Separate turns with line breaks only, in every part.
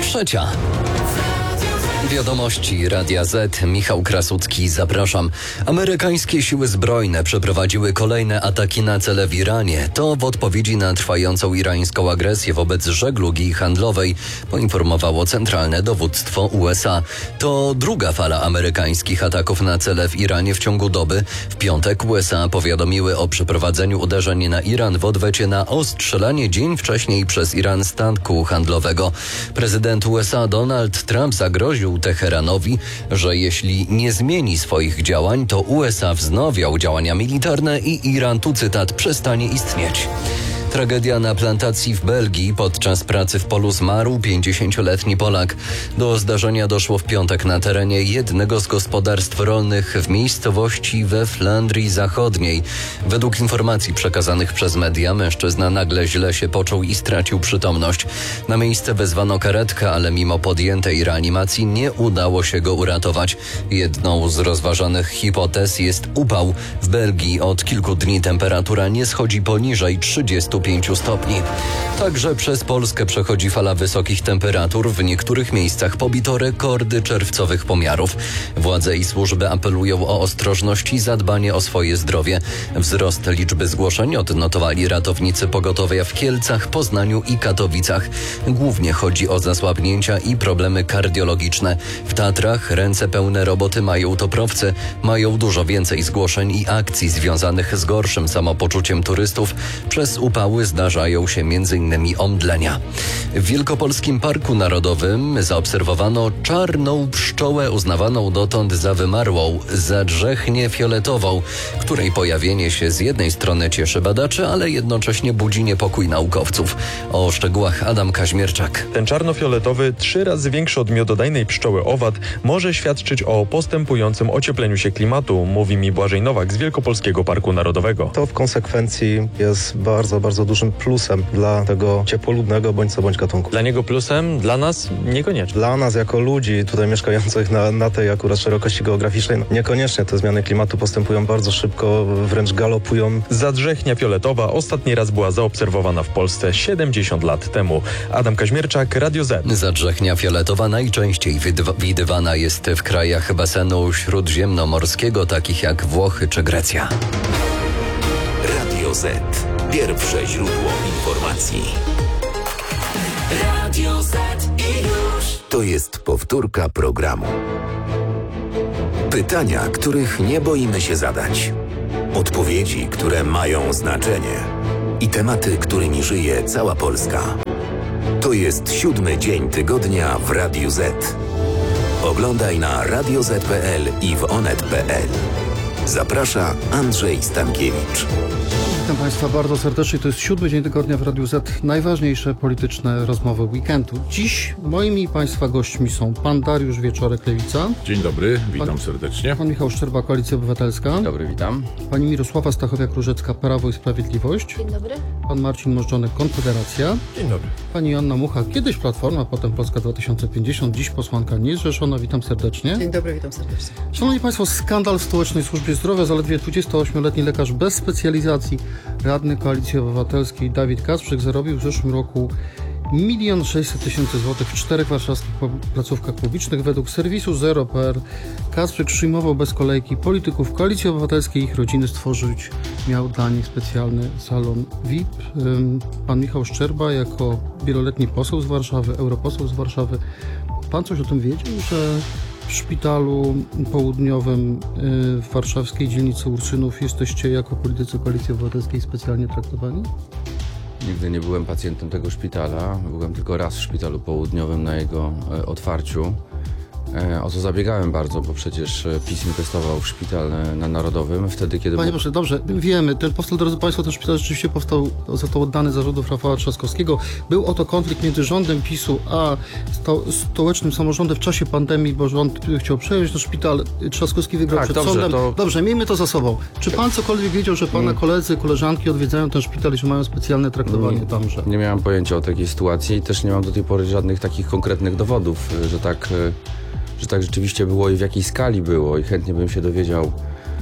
Trzecia. Wiadomości Radia Z. Michał Krasucki, zapraszam. Amerykańskie siły zbrojne przeprowadziły kolejne ataki na cele w Iranie. To w odpowiedzi na trwającą irańską agresję wobec żeglugi handlowej, poinformowało Centralne Dowództwo USA. To druga fala amerykańskich ataków na cele w Iranie w ciągu doby. W piątek USA powiadomiły o przeprowadzeniu uderzeń na Iran w odwecie na ostrzelanie dzień wcześniej przez Iran statku handlowego. Prezydent USA Donald Trump zagroził Teheranowi, że jeśli nie zmieni swoich działań, to USA wznowią działania militarne i Iran, tu cytat, przestanie istnieć. Tragedia na plantacji w Belgii. Podczas pracy w polu zmarł 50-letni Polak. Do zdarzenia doszło w piątek na terenie jednego z gospodarstw rolnych w miejscowości we Flandrii Zachodniej. Według informacji przekazanych przez media mężczyzna nagle źle się poczuł i stracił przytomność. Na miejsce wezwano karetkę, ale mimo podjętej reanimacji nie udało się go uratować. Jedną z rozważanych hipotez jest upał. W Belgii od kilku dni temperatura nie schodzi poniżej 35 stopni. Także przez Polskę przechodzi fala wysokich temperatur. W niektórych miejscach pobito rekordy czerwcowych pomiarów. Władze i służby apelują o ostrożność i zadbanie o swoje zdrowie. Wzrost liczby zgłoszeń odnotowali ratownicy pogotowia w Kielcach, Poznaniu i Katowicach. Głównie chodzi o zasłabnięcia i problemy kardiologiczne. W Tatrach ręce pełne roboty mają toprowcy. Mają dużo więcej zgłoszeń i akcji związanych z gorszym samopoczuciem turystów. Przez upały zdarzają się m.in. omdlenia. W Wielkopolskim Parku Narodowym zaobserwowano czarną pszczołę uznawaną dotąd za wymarłą, zadrzechnię fioletową, której pojawienie się z jednej strony cieszy badaczy, ale jednocześnie budzi niepokój naukowców. O szczegółach Adam Kaźmierczak.
Ten czarnofioletowy, 3 razy większy od miododajnej pszczoły owad, może świadczyć o postępującym ociepleniu się klimatu, mówi mi Błażej Nowak z Wielkopolskiego Parku Narodowego.
To w konsekwencji jest bardzo dużym plusem dla tego ciepłolubnego bądź gatunku.
Dla niego plusem, dla nas niekoniecznie.
Dla nas jako ludzi tutaj mieszkających na tej akurat szerokości geograficznej niekoniecznie. Te zmiany klimatu postępują bardzo szybko, wręcz galopują.
Zadrzechnia fioletowa ostatni raz była zaobserwowana w Polsce 70 lat temu. Adam Kaźmierczak, Radio Z.
Zadrzechnia fioletowa najczęściej widywana jest w krajach basenu śródziemnomorskiego, takich jak Włochy czy Grecja.
Radio Z. Pierwsze źródło informacji. Radio Z i już. To jest powtórka programu. Pytania, których nie boimy się zadać. Odpowiedzi, które mają znaczenie. I tematy, którymi żyje cała Polska. To jest 7. dzień tygodnia w Radiu Z. Oglądaj na radioz.pl i w onet.pl. Zaprasza Andrzej Stankiewicz.
Witam Państwa bardzo serdecznie. To jest 7. dzień tygodnia w Radiu Z. Najważniejsze polityczne rozmowy weekendu. Dziś moimi Państwa gośćmi są pan Dariusz Wieczorek-Lewica.
Dzień dobry, witam serdecznie.
Pan Michał Szczerba, Koalicja Obywatelska.
Dzień dobry, witam.
Pani Mirosława Stachowiak-Różecka, Prawo i Sprawiedliwość.
Dzień dobry.
Pan Marcin Możdżonek, Konfederacja.
Dzień dobry.
Pani Joanna Mucha, kiedyś Platforma, potem Polska 2050, dziś posłanka niezrzeszona. Witam serdecznie.
Dzień dobry, witam serdecznie.
Szanowni Państwo, skandal w Stołecznej Służbie Zdrowia. Zaledwie 28-letni lekarz bez specjalizacji, radny Koalicji Obywatelskiej Dawid Kasprzyk zarobił w zeszłym roku 1 600 000 złotych w 4 warszawskich placówkach publicznych. Według serwisu Zero.pl Kasprzyk przyjmował bez kolejki polityków Koalicji Obywatelskiej i ich rodziny. Stworzyć miał dla nich specjalny salon VIP. Pan Michał Szczerba jako wieloletni poseł z Warszawy, europoseł z Warszawy. Pan coś o tym wiedział, że w szpitalu południowym w warszawskiej dzielnicy Ursynów jesteście jako politycy Koalicji Obywatelskiej specjalnie traktowani?
Nigdy nie byłem pacjentem tego szpitala. Byłem tylko raz w szpitalu południowym na jego otwarciu. O co zabiegałem bardzo, bo przecież PiS inwestował w szpital na Narodowym wtedy, kiedy...
Panie proszę, dobrze, wiemy, ten powstał, drodzy Państwo, ten szpital rzeczywiście powstał, został oddany za rządów Rafała Trzaskowskiego. Był oto konflikt między rządem PiS-u a stołecznym samorządem w czasie pandemii, bo rząd chciał przejąć ten szpital. Trzaskowski wygrał przed sądem. Dobrze, miejmy to za sobą. Czy pan cokolwiek wiedział, że pana koledzy, koleżanki odwiedzają ten szpital i że mają specjalne traktowanie tamże?
Nie miałem pojęcia o takiej sytuacji i też nie mam do tej pory żadnych takich konkretnych dowodów, że tak rzeczywiście było i w jakiej skali było i chętnie bym się dowiedział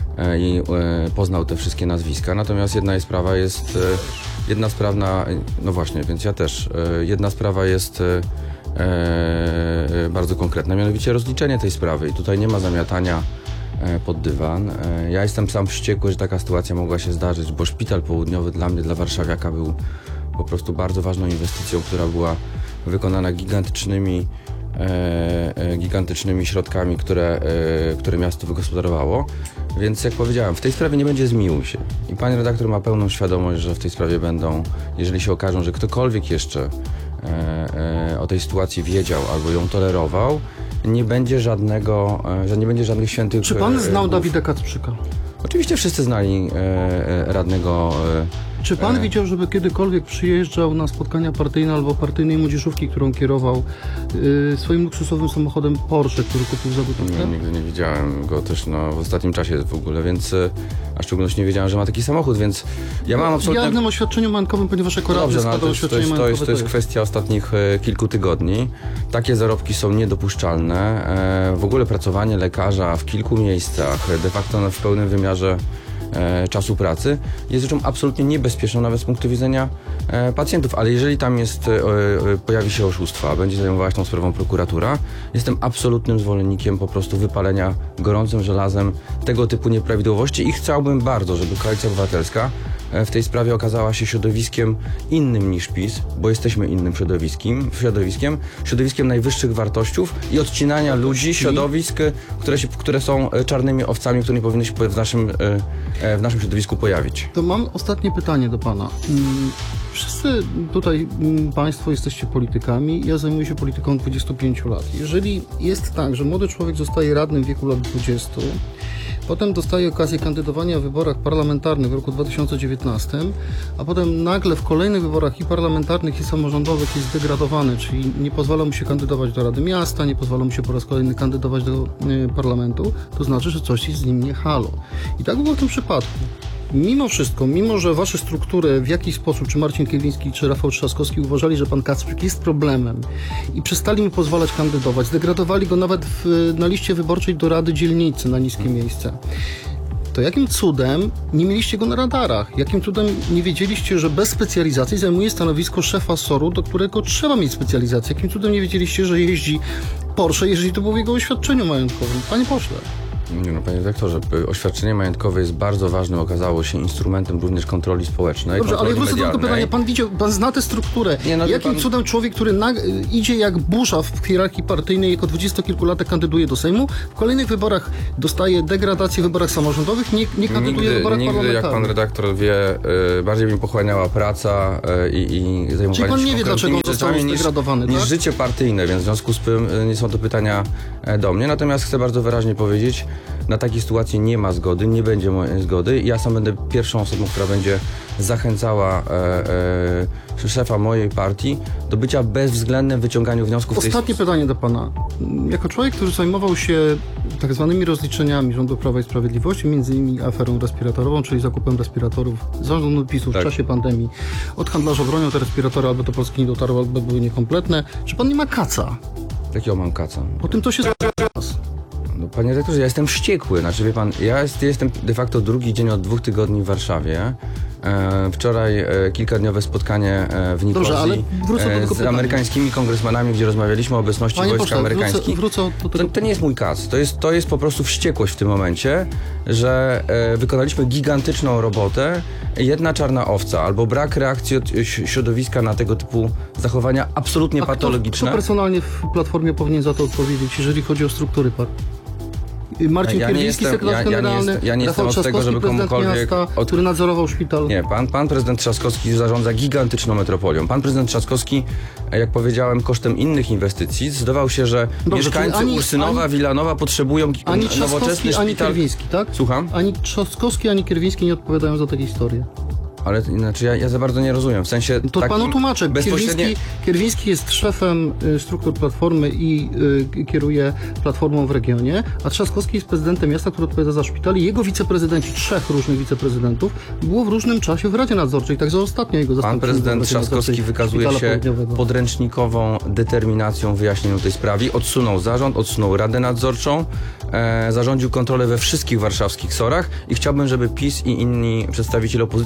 i poznał te wszystkie nazwiska. Natomiast jedna sprawa jest, no właśnie, więc ja też, jedna sprawa jest bardzo konkretna, mianowicie rozliczenie tej sprawy. I tutaj nie ma zamiatania pod dywan. Ja jestem sam wściekły, że taka sytuacja mogła się zdarzyć, bo szpital południowy dla mnie, dla warszawiaka był po prostu bardzo ważną inwestycją, która była wykonana gigantycznymi środkami, które miasto wygospodarowało. Więc jak powiedziałem, w tej sprawie nie będzie zmiłuj się. I pani redaktor ma pełną świadomość, że w tej sprawie będą, jeżeli się okażą, że ktokolwiek jeszcze o tej sytuacji wiedział albo ją tolerował, nie będzie żadnych świętych...
Czy pan znał
głów.
Dawida Kacprzyka?
Oczywiście wszyscy znali radnego...
Czy pan widział, żeby kiedykolwiek przyjeżdżał na spotkania partyjne albo partyjnej młodzieżówki, którą kierował swoim luksusowym samochodem Porsche, który kupił za gotówkę?
Nie, nigdy nie widziałem go też w ostatnim czasie w ogóle, więc a w szczególności nie wiedziałem, że ma taki samochód, więc ja mam absolutnie...
W jawnym oświadczeniu majątkowym, ponieważ jako radny składał oświadczenie majątkowe.
To jest kwestia ostatnich kilku tygodni. Takie zarobki są niedopuszczalne. W ogóle pracowanie lekarza w kilku miejscach, de facto w pełnym wymiarze czasu pracy jest rzeczą absolutnie niebezpieczną nawet z punktu widzenia pacjentów, ale jeżeli tam pojawi się oszustwa, będzie zajmowała się tą sprawą prokuratura, jestem absolutnym zwolennikiem po prostu wypalenia gorącym żelazem tego typu nieprawidłowości i chciałbym bardzo, żeby Koalicja Obywatelska w tej sprawie okazała się środowiskiem innym niż PiS, bo jesteśmy innym środowiskiem najwyższych wartościów i odcinania ludzi, środowisk, które są czarnymi owcami, które nie powinny się w naszym środowisku pojawić.
To mam ostatnie pytanie do pana. Wszyscy tutaj państwo jesteście politykami, ja zajmuję się polityką od 25 lat. Jeżeli jest tak, że młody człowiek zostaje radnym w wieku lat 20, potem dostaje okazję kandydowania w wyborach parlamentarnych w roku 2019, a potem nagle w kolejnych wyborach i parlamentarnych, i samorządowych jest zdegradowany, czyli nie pozwala mu się kandydować do Rady Miasta, nie pozwala mu się po raz kolejny kandydować do parlamentu, to znaczy, że coś jest z nim nie halo. I tak było w tym przypadku. Mimo wszystko, mimo że wasze struktury w jakiś sposób, czy Marcin Kierwiński, czy Rafał Trzaskowski uważali, że pan Kacprzyk jest problemem i przestali mu pozwalać kandydować, zdegradowali go nawet na liście wyborczej do Rady Dzielnicy na niskie miejsce, to jakim cudem nie mieliście go na radarach? Jakim cudem nie wiedzieliście, że bez specjalizacji zajmuje stanowisko szefa SOR-u, do którego trzeba mieć specjalizację? Jakim cudem nie wiedzieliście, że jeździ Porsche, jeżeli to było w jego oświadczeniu majątkowym? Panie pośle.
Nie no, panie redaktorze, oświadczenie majątkowe jest bardzo ważnym, okazało się instrumentem również kontroli społecznej.
Dobrze, ale wrócę do tego
medialnej.
pytania. Pan zna tę strukturę. Jakim cudem człowiek, który idzie jak burza w hierarchii partyjnej, jako 20-kilkulatek kandyduje do Sejmu, w kolejnych wyborach dostaje degradację w wyborach samorządowych, nie kandyduje w wyborach parlamentarnych?
Jak pan redaktor wie, bardziej mi pochłaniała praca i zajmowanie się
pan nie wie, dlaczego został zdegradowany,
niż życie partyjne, więc w związku z tym nie są to pytania do mnie. Natomiast chcę bardzo wyraźnie powiedzieć, na takiej sytuacji nie ma zgody, nie będzie mojej zgody. Ja sam będę pierwszą osobą, która będzie zachęcała szefa mojej partii do bycia bezwzględnym w wyciąganiu wniosków.
Ostatnie pytanie do pana. Jako człowiek, który zajmował się tak zwanymi rozliczeniami rządu Prawa i Sprawiedliwości, między innymi aferą respiratorową, czyli zakupem respiratorów zarządu PiS-u w czasie pandemii, od handlarza bronią te respiratory albo do Polski nie dotarły, albo były niekompletne. Czy pan nie ma kaca?
Jakiego mam kaca?
Po tym to się
No, panie redaktorze, ja jestem wściekły. Znaczy, wie pan, ja jestem de facto drugi dzień od 2 tygodni w Warszawie. Wczoraj kilkadniowe spotkanie w Nikozji.
Dobrze, ale wrócę do tego
z amerykańskimi kongresmanami, gdzie rozmawialiśmy o obecności wojsk amerykańskich.
Wrócę do tego.
To nie jest mój kac. To jest po prostu wściekłość w tym momencie, że wykonaliśmy gigantyczną robotę. Jedna czarna owca albo brak reakcji od środowiska na tego typu zachowania absolutnie patologiczne.
Kto personalnie w Platformie powinien za to odpowiedzieć, jeżeli chodzi o struktury partii? Marcin Kierwiński, sekretarz generalny, Rafał Trzaskowski, prezydent miasta, który nadzorował szpital.
Nie, pan prezydent Trzaskowski zarządza gigantyczną metropolią. Pan prezydent Trzaskowski, jak powiedziałem, kosztem innych inwestycji zdecydował się, że mieszkańcy Ursynowa, Wilanowa potrzebują nowoczesny szpital.
Ani Kierwiński, tak?
Słucham?
Ani Trzaskowski, ani Kierwiński nie odpowiadają za tę historię.
Ale znaczy ja za bardzo nie rozumiem. W sensie
to panu tłumaczę.
Bezpośrednie...
Kierwiński jest szefem struktur Platformy i kieruje Platformą w regionie, a Trzaskowski jest prezydentem miasta, który odpowiada za szpital i jego wiceprezydenci, 3 różnych wiceprezydentów, było w różnym czasie w Radzie Nadzorczej, także ostatnio jego zastępca.
Pan prezydent Trzaskowski wykazuje się podręcznikową determinacją w wyjaśnieniu tej sprawy. Odsunął zarząd, odsunął Radę Nadzorczą, zarządził kontrolę we wszystkich warszawskich SOR-ach i chciałbym, żeby PiS i inni przedstawiciele opozycji uczyli się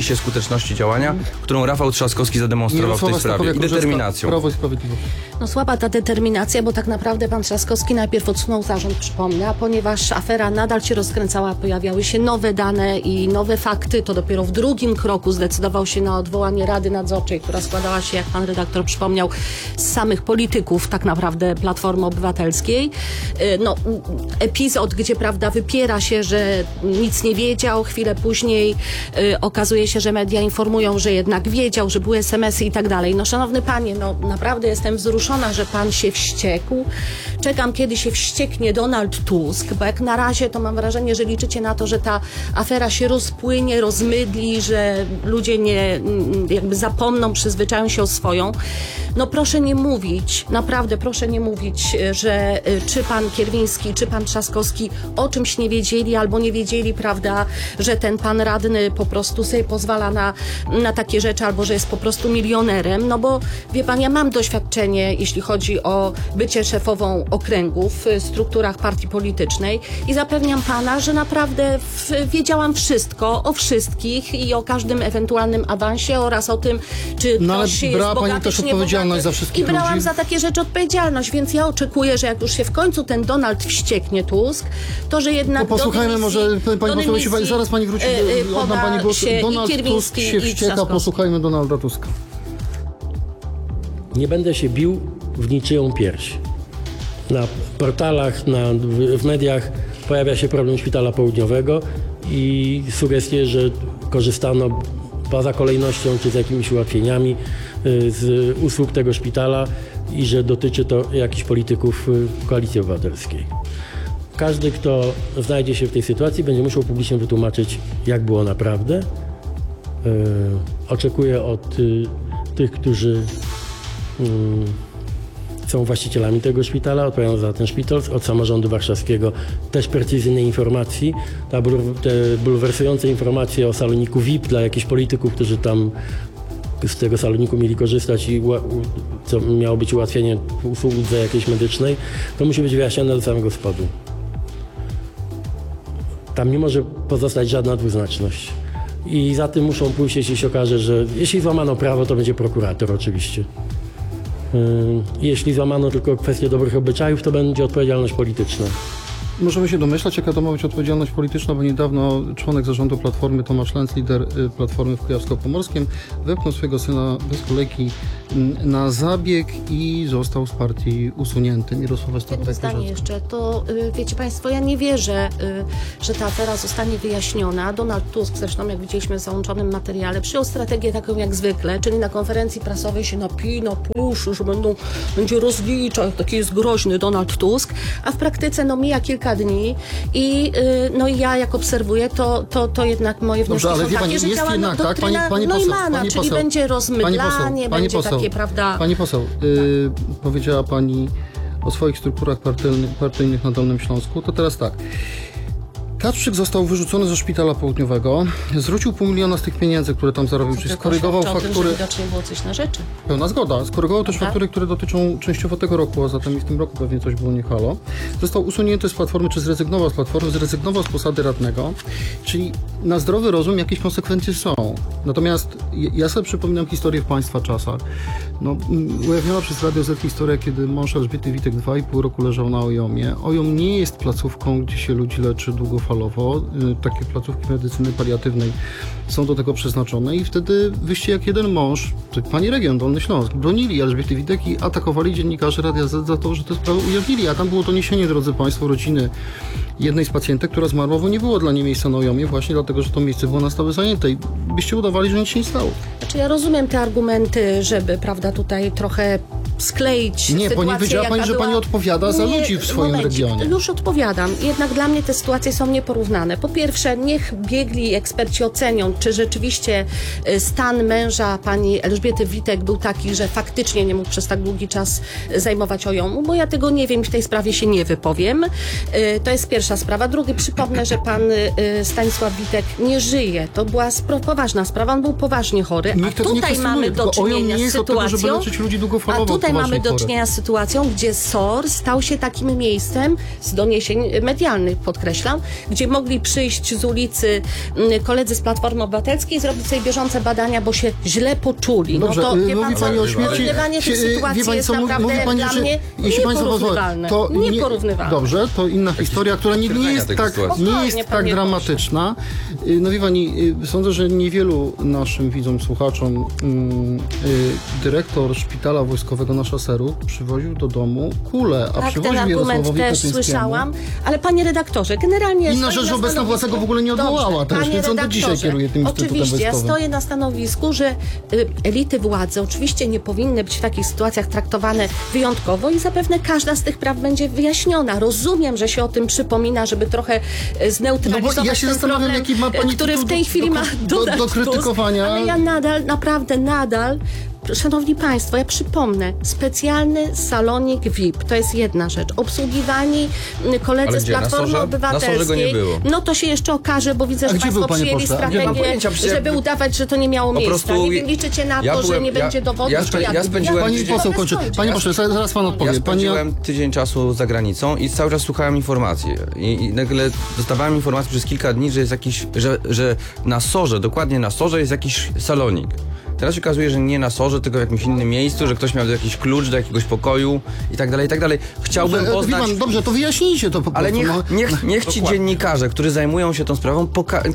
się skuteczności działania, którą Rafał Trzaskowski zademonstrował w tej sprawie i determinacją.
Prawo i Sprawiedliwość.
No słaba ta determinacja, bo tak naprawdę pan Trzaskowski najpierw odsunął zarząd, przypomnę, a ponieważ afera nadal się rozkręcała, pojawiały się nowe dane i nowe fakty, to dopiero w drugim kroku zdecydował się na odwołanie Rady Nadzorczej, która składała się, jak pan redaktor przypomniał, z samych polityków tak naprawdę Platformy Obywatelskiej. No, epizod, gdzie prawda wypiera się, że nic nie wiedział, chwilę później okazuje się, że media informują, że jednak wiedział, że były SMS-y i tak dalej. No szanowny panie, no naprawdę jestem wzruszona, że pan się wściekł. Czekam, kiedy się wścieknie Donald Tusk, bo jak na razie to mam wrażenie, że liczycie na to, że ta afera się rozpłynie, rozmydli, że ludzie nie jakby zapomną, przyzwyczają się o swoją. No proszę nie mówić, naprawdę proszę nie mówić, że czy pan Kierwiński, czy pan Trzaskowski o czymś nie wiedzieli albo nie wiedzieli, prawda, że ten pan radny po prostu sobie pozwala na takie rzeczy albo że jest po prostu milionerem, no bo wie pan, ja mam doświadczenie, jeśli chodzi o bycie szefową okręgów w strukturach partii politycznej i zapewniam pana, że naprawdę wiedziałam wszystko o wszystkich i o każdym ewentualnym awansie oraz o tym, czy
No ale
ktoś jest
brała
bogaty,
pani też
czy nie
odpowiedzialność
bogaty.
za wszystkich
I brałam
ludzi.
za takie rzeczy odpowiedzialność, więc ja oczekuję, że jak już się w końcu ten Donald wścieknie, Tusk, to że jednak
No posłuchajmy,
do
może pani poseł musi, zaraz pani wróci, oddam pani głos. Donald Tusk się wścieka, posłuchajmy Donalda Tuska.
Nie będę się bił w niczyją pierś. Na portalach, w mediach pojawia się problem Szpitala Południowego i sugestie, że korzystano poza kolejnością czy z jakimiś ułatwieniami z usług tego szpitala i że dotyczy to jakichś polityków Koalicji Obywatelskiej. Każdy, kto znajdzie się w tej sytuacji, będzie musiał publicznie wytłumaczyć, jak było naprawdę. Oczekuję od tych, którzy są właścicielami tego szpitala, odpowiadają za ten szpital, od samorządu warszawskiego też precyzyjnej informacji. Te bulwersujące informacje o saloniku VIP dla jakichś polityków, którzy tam z tego saloniku mieli korzystać i co miało być ułatwienie usłudze jakiejś medycznej, to musi być wyjaśnione do samego spodu. Tam nie może pozostać żadna dwuznaczność. I za tym muszą pójść, jeśli się okaże, że jeśli złamano prawo, to będzie prokurator oczywiście. Jeśli złamano tylko kwestię dobrych obyczajów, to będzie odpowiedzialność polityczna.
Możemy się domyślać, jaka to ma być odpowiedzialność polityczna, bo niedawno członek zarządu Platformy Tomasz Lenz, lider Platformy w Kujawsko-Pomorskim, wepchnął swojego syna bez kolejki na zabieg i został z partii usunięty. Mirosława
Jedno zdanie jeszcze, to wiecie państwo, ja nie wierzę, że ta afera zostanie wyjaśniona. Donald Tusk, zresztą jak widzieliśmy w załączonym materiale, przyjął strategię taką jak zwykle, czyli na konferencji prasowej się napina, puszy, że będzie rozliczał, taki jest groźny Donald Tusk, a w praktyce mija kilka dni i ja jak obserwuję, to jednak moje wnioski są takie, że działa doktryna Neumana, czyli będzie rozmydlanie, będzie takie, prawda...
Pani poseł, powiedziała pani o swoich strukturach partyjnych na Dolnym Śląsku, to teraz tak. Kacprzyk został wyrzucony ze Szpitala Południowego, zwrócił $500 000 z tych pieniędzy, które tam zarobił, czyli skorygował faktury...
widocznie było coś na rzeczy.
Pełna zgoda. Skorygował też faktury, które dotyczą częściowo tego roku, a zatem i w tym roku pewnie coś było nie halo. Został usunięty z Platformy, czy zrezygnował z Platformy, zrezygnował z posady radnego, czyli na zdrowy rozum jakieś konsekwencje są. Natomiast ja sobie przypominam historię w państwa czasach. Ujawniona przez Radio Z historia, kiedy mąż Elżbiety Witek 2,5 roku leżał na OJOM-ie. OJOM nie jest placówką, gdzie się ludzi leczy długofalowo. Takie placówki medycyny paliatywnej są do tego przeznaczone i wtedy wyście jak jeden mąż, pani region Dolny Śląsk, bronili Elżbiety Witek i atakowali dziennikarzy Radia Z za to, że te sprawy ujawnili, a tam było doniesienie, drodzy państwo, rodziny jednej z pacjentek, która zmarła, bo nie było dla niej miejsca na OJOM-ie właśnie dlatego, że to miejsce było na stałe zajęte i byście udawali, że nic się nie stało.
Znaczy ja rozumiem te argumenty, żeby, prawda, tutaj trochę skleić
nie, bo nie powiedziała pani, że pani odpowiada za ludzi w swoim regionie.
Już odpowiadam. Jednak dla mnie te sytuacje są nieporównane. Po pierwsze, niech biegli eksperci ocenią, czy rzeczywiście stan męża pani Elżbiety Witek był taki, że faktycznie nie mógł przez tak długi czas zajmować OJOM-u, bo ja tego nie wiem i w tej sprawie się nie wypowiem. To jest pierwsza sprawa. Drugi, przypomnę, że pan Stanisław Witek nie żyje. To była poważna sprawa, on był poważnie chory, a tutaj mamy do czynienia z sytuacją,
żeby leczyć ludzi długofalowo.
tutaj mamy
poważnie
do
chore.
czynienia z sytuacją, gdzie SOR stał się takim miejscem, z doniesień medialnych podkreślam, gdzie mogli przyjść z ulicy koledzy z Platformy Obywatelskiej i zrobić sobie bieżące badania, bo się źle poczuli.
Dobrze,
no to wie
mówi
pan co,
pani o śmierci.
porównywanie tych sytuacji
Wie pani,
jest
co
naprawdę
mówi pani,
dla
że
mnie
jeśli państwo
nieporównywalne.
to
Nieporównywalne.
Dobrze, to inna historia, która nie jest
tych
tak,
sytuacji.
nie
Spokojnie,
jest tak
panie
dramatyczna. No wie pani, sądzę, że niewielu naszym widzom, słuchaczom dyrektor szpitala wojskowego na Szaseru przywoził do domu kulę, a
Tak, ten
przywoził
argument
Jarosławowi
też
Kaczyńskiemu.
słyszałam, ale panie redaktorze, generalnie...
Inna
stoję
rzecz,
na
że obecna władza
stanowisku-
go w ogóle nie odwołała
Dobrze,
też,
panie
więc on do dzisiaj
redaktorze,
kieruje tym instytutem
oczywiście, ja
wojskowym.
stoję na stanowisku, że elity władzy oczywiście nie powinny być w takich sytuacjach traktowane wyjątkowo i zapewne każda z tych praw będzie wyjaśniona. Rozumiem, że się o tym przypomina, żeby trochę zneutralizować
No bo ja się
ten
zastanawiam,
problem,
jaki ma pani
który w
tytuł
tej chwili ma Donald
do
Tusk,
krytykowania.
ale ja nadal, naprawdę nadal, szanowni państwo, ja przypomnę, specjalny salonik VIP, to jest jedna rzecz. Obsługiwani koledzy
Ale
z
gdzie? Na
Platformy
Sorze?
Obywatelskiej.
Na Sorze go nie było.
No to się jeszcze okaże, bo widzę,
A
że
gdzie
państwo
był, panie
przyjęli
pośle?
Nie mam
strategię,
pojęcia, przecież
żeby udawać, że to nie miało
Po
miejsca.
prostu
Nie liczycie na to, że nie będzie dowodów.
ja spędziłem
Pani
tydzień-
poseł kończy. Panie pośle, zaraz pan odpowie.
Ja
Pani,
spędziłem tydzień czasu za granicą i cały czas słuchałem informacji. I nagle dostawałem informację przez kilka dni, że jest jakiś, że na Sorze, dokładnie na Sorze jest jakiś salonik. Teraz się okazuje, że nie na Sorze, tylko w jakimś innym miejscu, że ktoś miał jakiś klucz do jakiegoś pokoju i tak dalej, i tak dalej. Chciałbym
Wie
poznać...
pan, dobrze, to wyjaśnijcie to po
Ale
prostu.
niech ci dziennikarze, którzy zajmują się tą sprawą,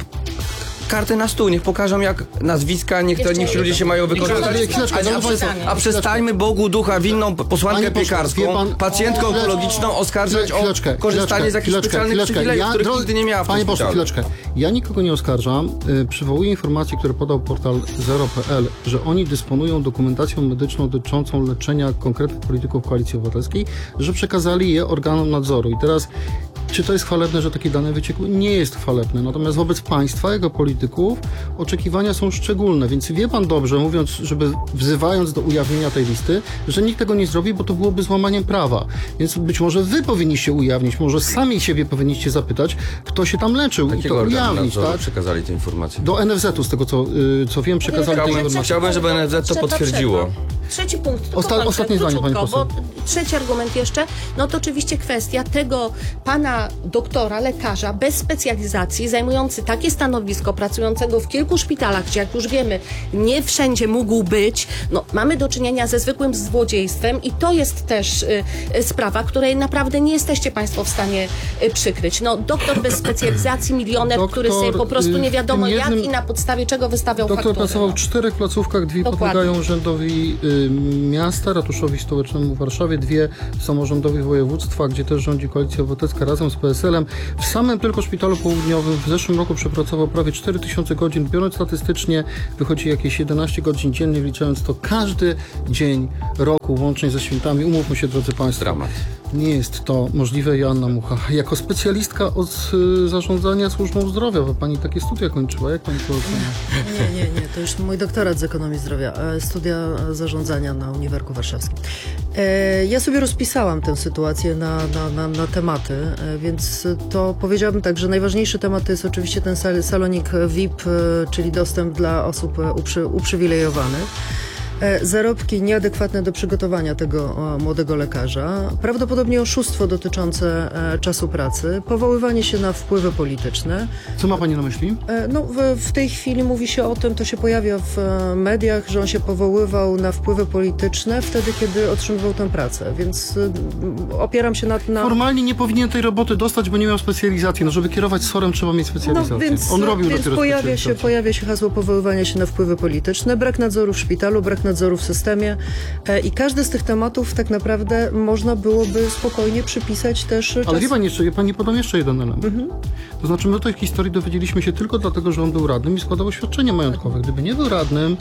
karty na stół, niech pokażą jak nazwiska, niech ci ludzie się mają wykorzystać.
Chwileczkę,
A przestańmy Bogu ducha winną posłankę
Panie pośle,
piekarską,
wie pan-
pacjentkę onkologiczną oskarżać o korzystanie z jakichś specjalnych przywilejów, których nigdy nie miała w tym
Panie pośle,
szpitalu.
chwileczkę. Ja nikogo nie oskarżam. Przywołuję informacje, które podał portal zero.pl, że oni dysponują dokumentacją medyczną dotyczącą leczenia konkretnych polityków Koalicji Obywatelskiej, że przekazali je organom nadzoru. I teraz, czy to jest chwalebne, że takie dane wyciekły? Nie jest chwalebne. Natomiast wobec państwa, jego polityków, oczekiwania są szczególne. Więc wie pan dobrze, mówiąc, wzywając do ujawnienia tej listy, że nikt tego nie zrobi, bo to byłoby złamaniem prawa. Więc być może wy powinniście ujawnić, może sami siebie powinniście zapytać, kto się tam leczył i
Jakiego
to
organu
ujawnić,
nadzoru
tak?
przekazali te informacje?
Do NFZ-u, z tego co wiem, przekazali te informacje.
Chciałbym, żeby NFZ to potwierdziło.
Trzeci punkt. tylko
Ostatnie
kończę,
zdanie, pani
króciutko,
poseł.
bo trzeci argument jeszcze, no to oczywiście kwestia tego pana doktora, lekarza bez specjalizacji, zajmujący takie stanowisko, pracującego w kilku szpitalach, gdzie jak już wiemy, nie wszędzie mógł być. No, mamy do czynienia ze zwykłym złodziejstwem i to jest też sprawa, której naprawdę nie jesteście państwo w stanie przykryć. No, doktor bez specjalizacji, milioner, który sobie po prostu nie wiadomo jak i na podstawie czego wystawiał
Doktor
faktury.
pracował w 4 placówkach, 2
Dokładnie.
podlegają urzędowi miasta, ratuszowi stołecznemu w Warszawie, 2 samorządowi województwa, gdzie też rządzi Koalicja Obywatelska razem z PSL-em. W samym tylko szpitalu południowym w zeszłym roku przepracował prawie 4000 godzin. Biorąc statystycznie, wychodzi jakieś 11 godzin dziennie, wliczając to każdy dzień roku, łącznie ze świętami. Umówmy się, drodzy państwo.
Dramat.
Nie jest to możliwe. Joanna Mucha, jako specjalistka od zarządzania służbą zdrowia, bo pani takie studia kończyła. Jak pani to ocenia?
Nie. To już mój doktorat z ekonomii zdrowia. Studia zarządzania na Uniwersytecie Warszawskim. Ja sobie rozpisałam tę sytuację na tematy, więc to powiedziałabym tak, że najważniejszy temat to jest oczywiście ten salonik VIP, czyli dostęp dla osób uprzywilejowanych. Zarobki nieadekwatne do przygotowania tego młodego lekarza, prawdopodobnie oszustwo dotyczące czasu pracy, powoływanie się na wpływy polityczne.
Co ma pani na myśli?
No, w tej chwili mówi się o tym, to się pojawia w mediach, że on się powoływał na wpływy polityczne wtedy, kiedy otrzymywał tę pracę, więc opieram się na...
Formalnie nie powinien tej roboty dostać, bo nie miał specjalizacji. No, żeby kierować SOR-em trzeba mieć specjalizację.
No, więc,
On robił
więc
dopiero specjalizację.
pojawia się hasło powoływania się na wpływy polityczne, brak nadzoru w szpitalu, brak nadzoru w systemie i każdy z tych tematów tak naprawdę można byłoby spokojnie przypisać też
Ale wie pani podam jeszcze jeden element.
Mhm.
To znaczy my o tej historii dowiedzieliśmy się tylko dlatego, że on był radnym i składał oświadczenie majątkowe. Gdyby nie był radnym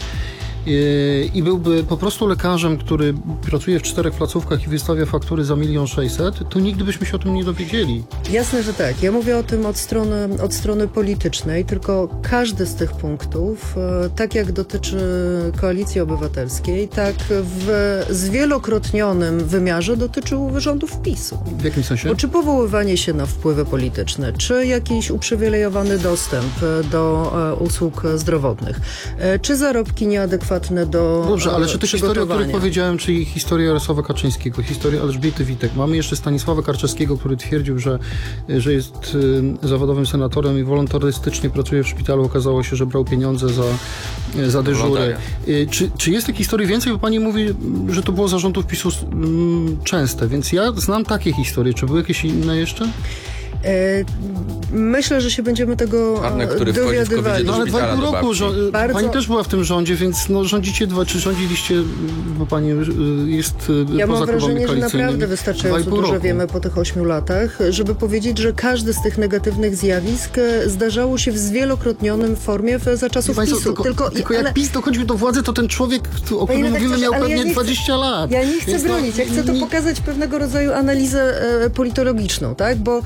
i byłby po prostu lekarzem, który pracuje w 4 placówkach i wystawia faktury za 1 600 000, to nigdy byśmy się o tym nie dowiedzieli.
Jasne, że tak. Ja mówię o tym od strony politycznej, tylko każdy z tych punktów, tak jak dotyczy Koalicji Obywatelskiej, tak w zwielokrotnionym wymiarze dotyczył rządów PiS-u.
W jakim sensie?
Bo czy powoływanie się na wpływy polityczne, czy jakiś uprzywilejowany dostęp do usług zdrowotnych, czy zarobki nieadekwatne adekwatne do
Dobrze, ale czy te historie, o których
przygotowania.
powiedziałem, czyli historia Jarosława Kaczyńskiego, historia Elżbiety Witek, mamy jeszcze Stanisława Karczewskiego, który twierdził, że jest zawodowym senatorem i wolontarystycznie pracuje w szpitalu, okazało się, że brał pieniądze za dyżury. Czy jest tych historii więcej? Bo pani mówi, że to było za rządów PiS-u częste, więc ja znam takie historie. Czy były jakieś inne jeszcze?
Myślę, że się będziemy tego
Czarnek, który wchodzi w
dowiadywali.
COVID-zie do
No ale 2,5 roku
Bardzo-
pani też była w tym rządzie, więc rządzicie czy rządziliście, bo pani jest
Ja mam
poza klubami
wrażenie, że
koalicyjnymi,
naprawdę wystarczająco
2,5
dużo
roku.
wiemy po tych 8 latach, żeby powiedzieć, że każdy z tych negatywnych zjawisk zdarzało się w zwielokrotnionym formie za czasów
Państwo,
PiS-u.
tylko jak PiS dochodził do władzy, to ten człowiek, o którym mówimy,
redaktorze,
miał
ale
pewnie
ja nie
20 lat.
Ja nie chcę
Więc
bronić, ja chcę to pokazać pewnego rodzaju analizę politologiczną, tak? Bo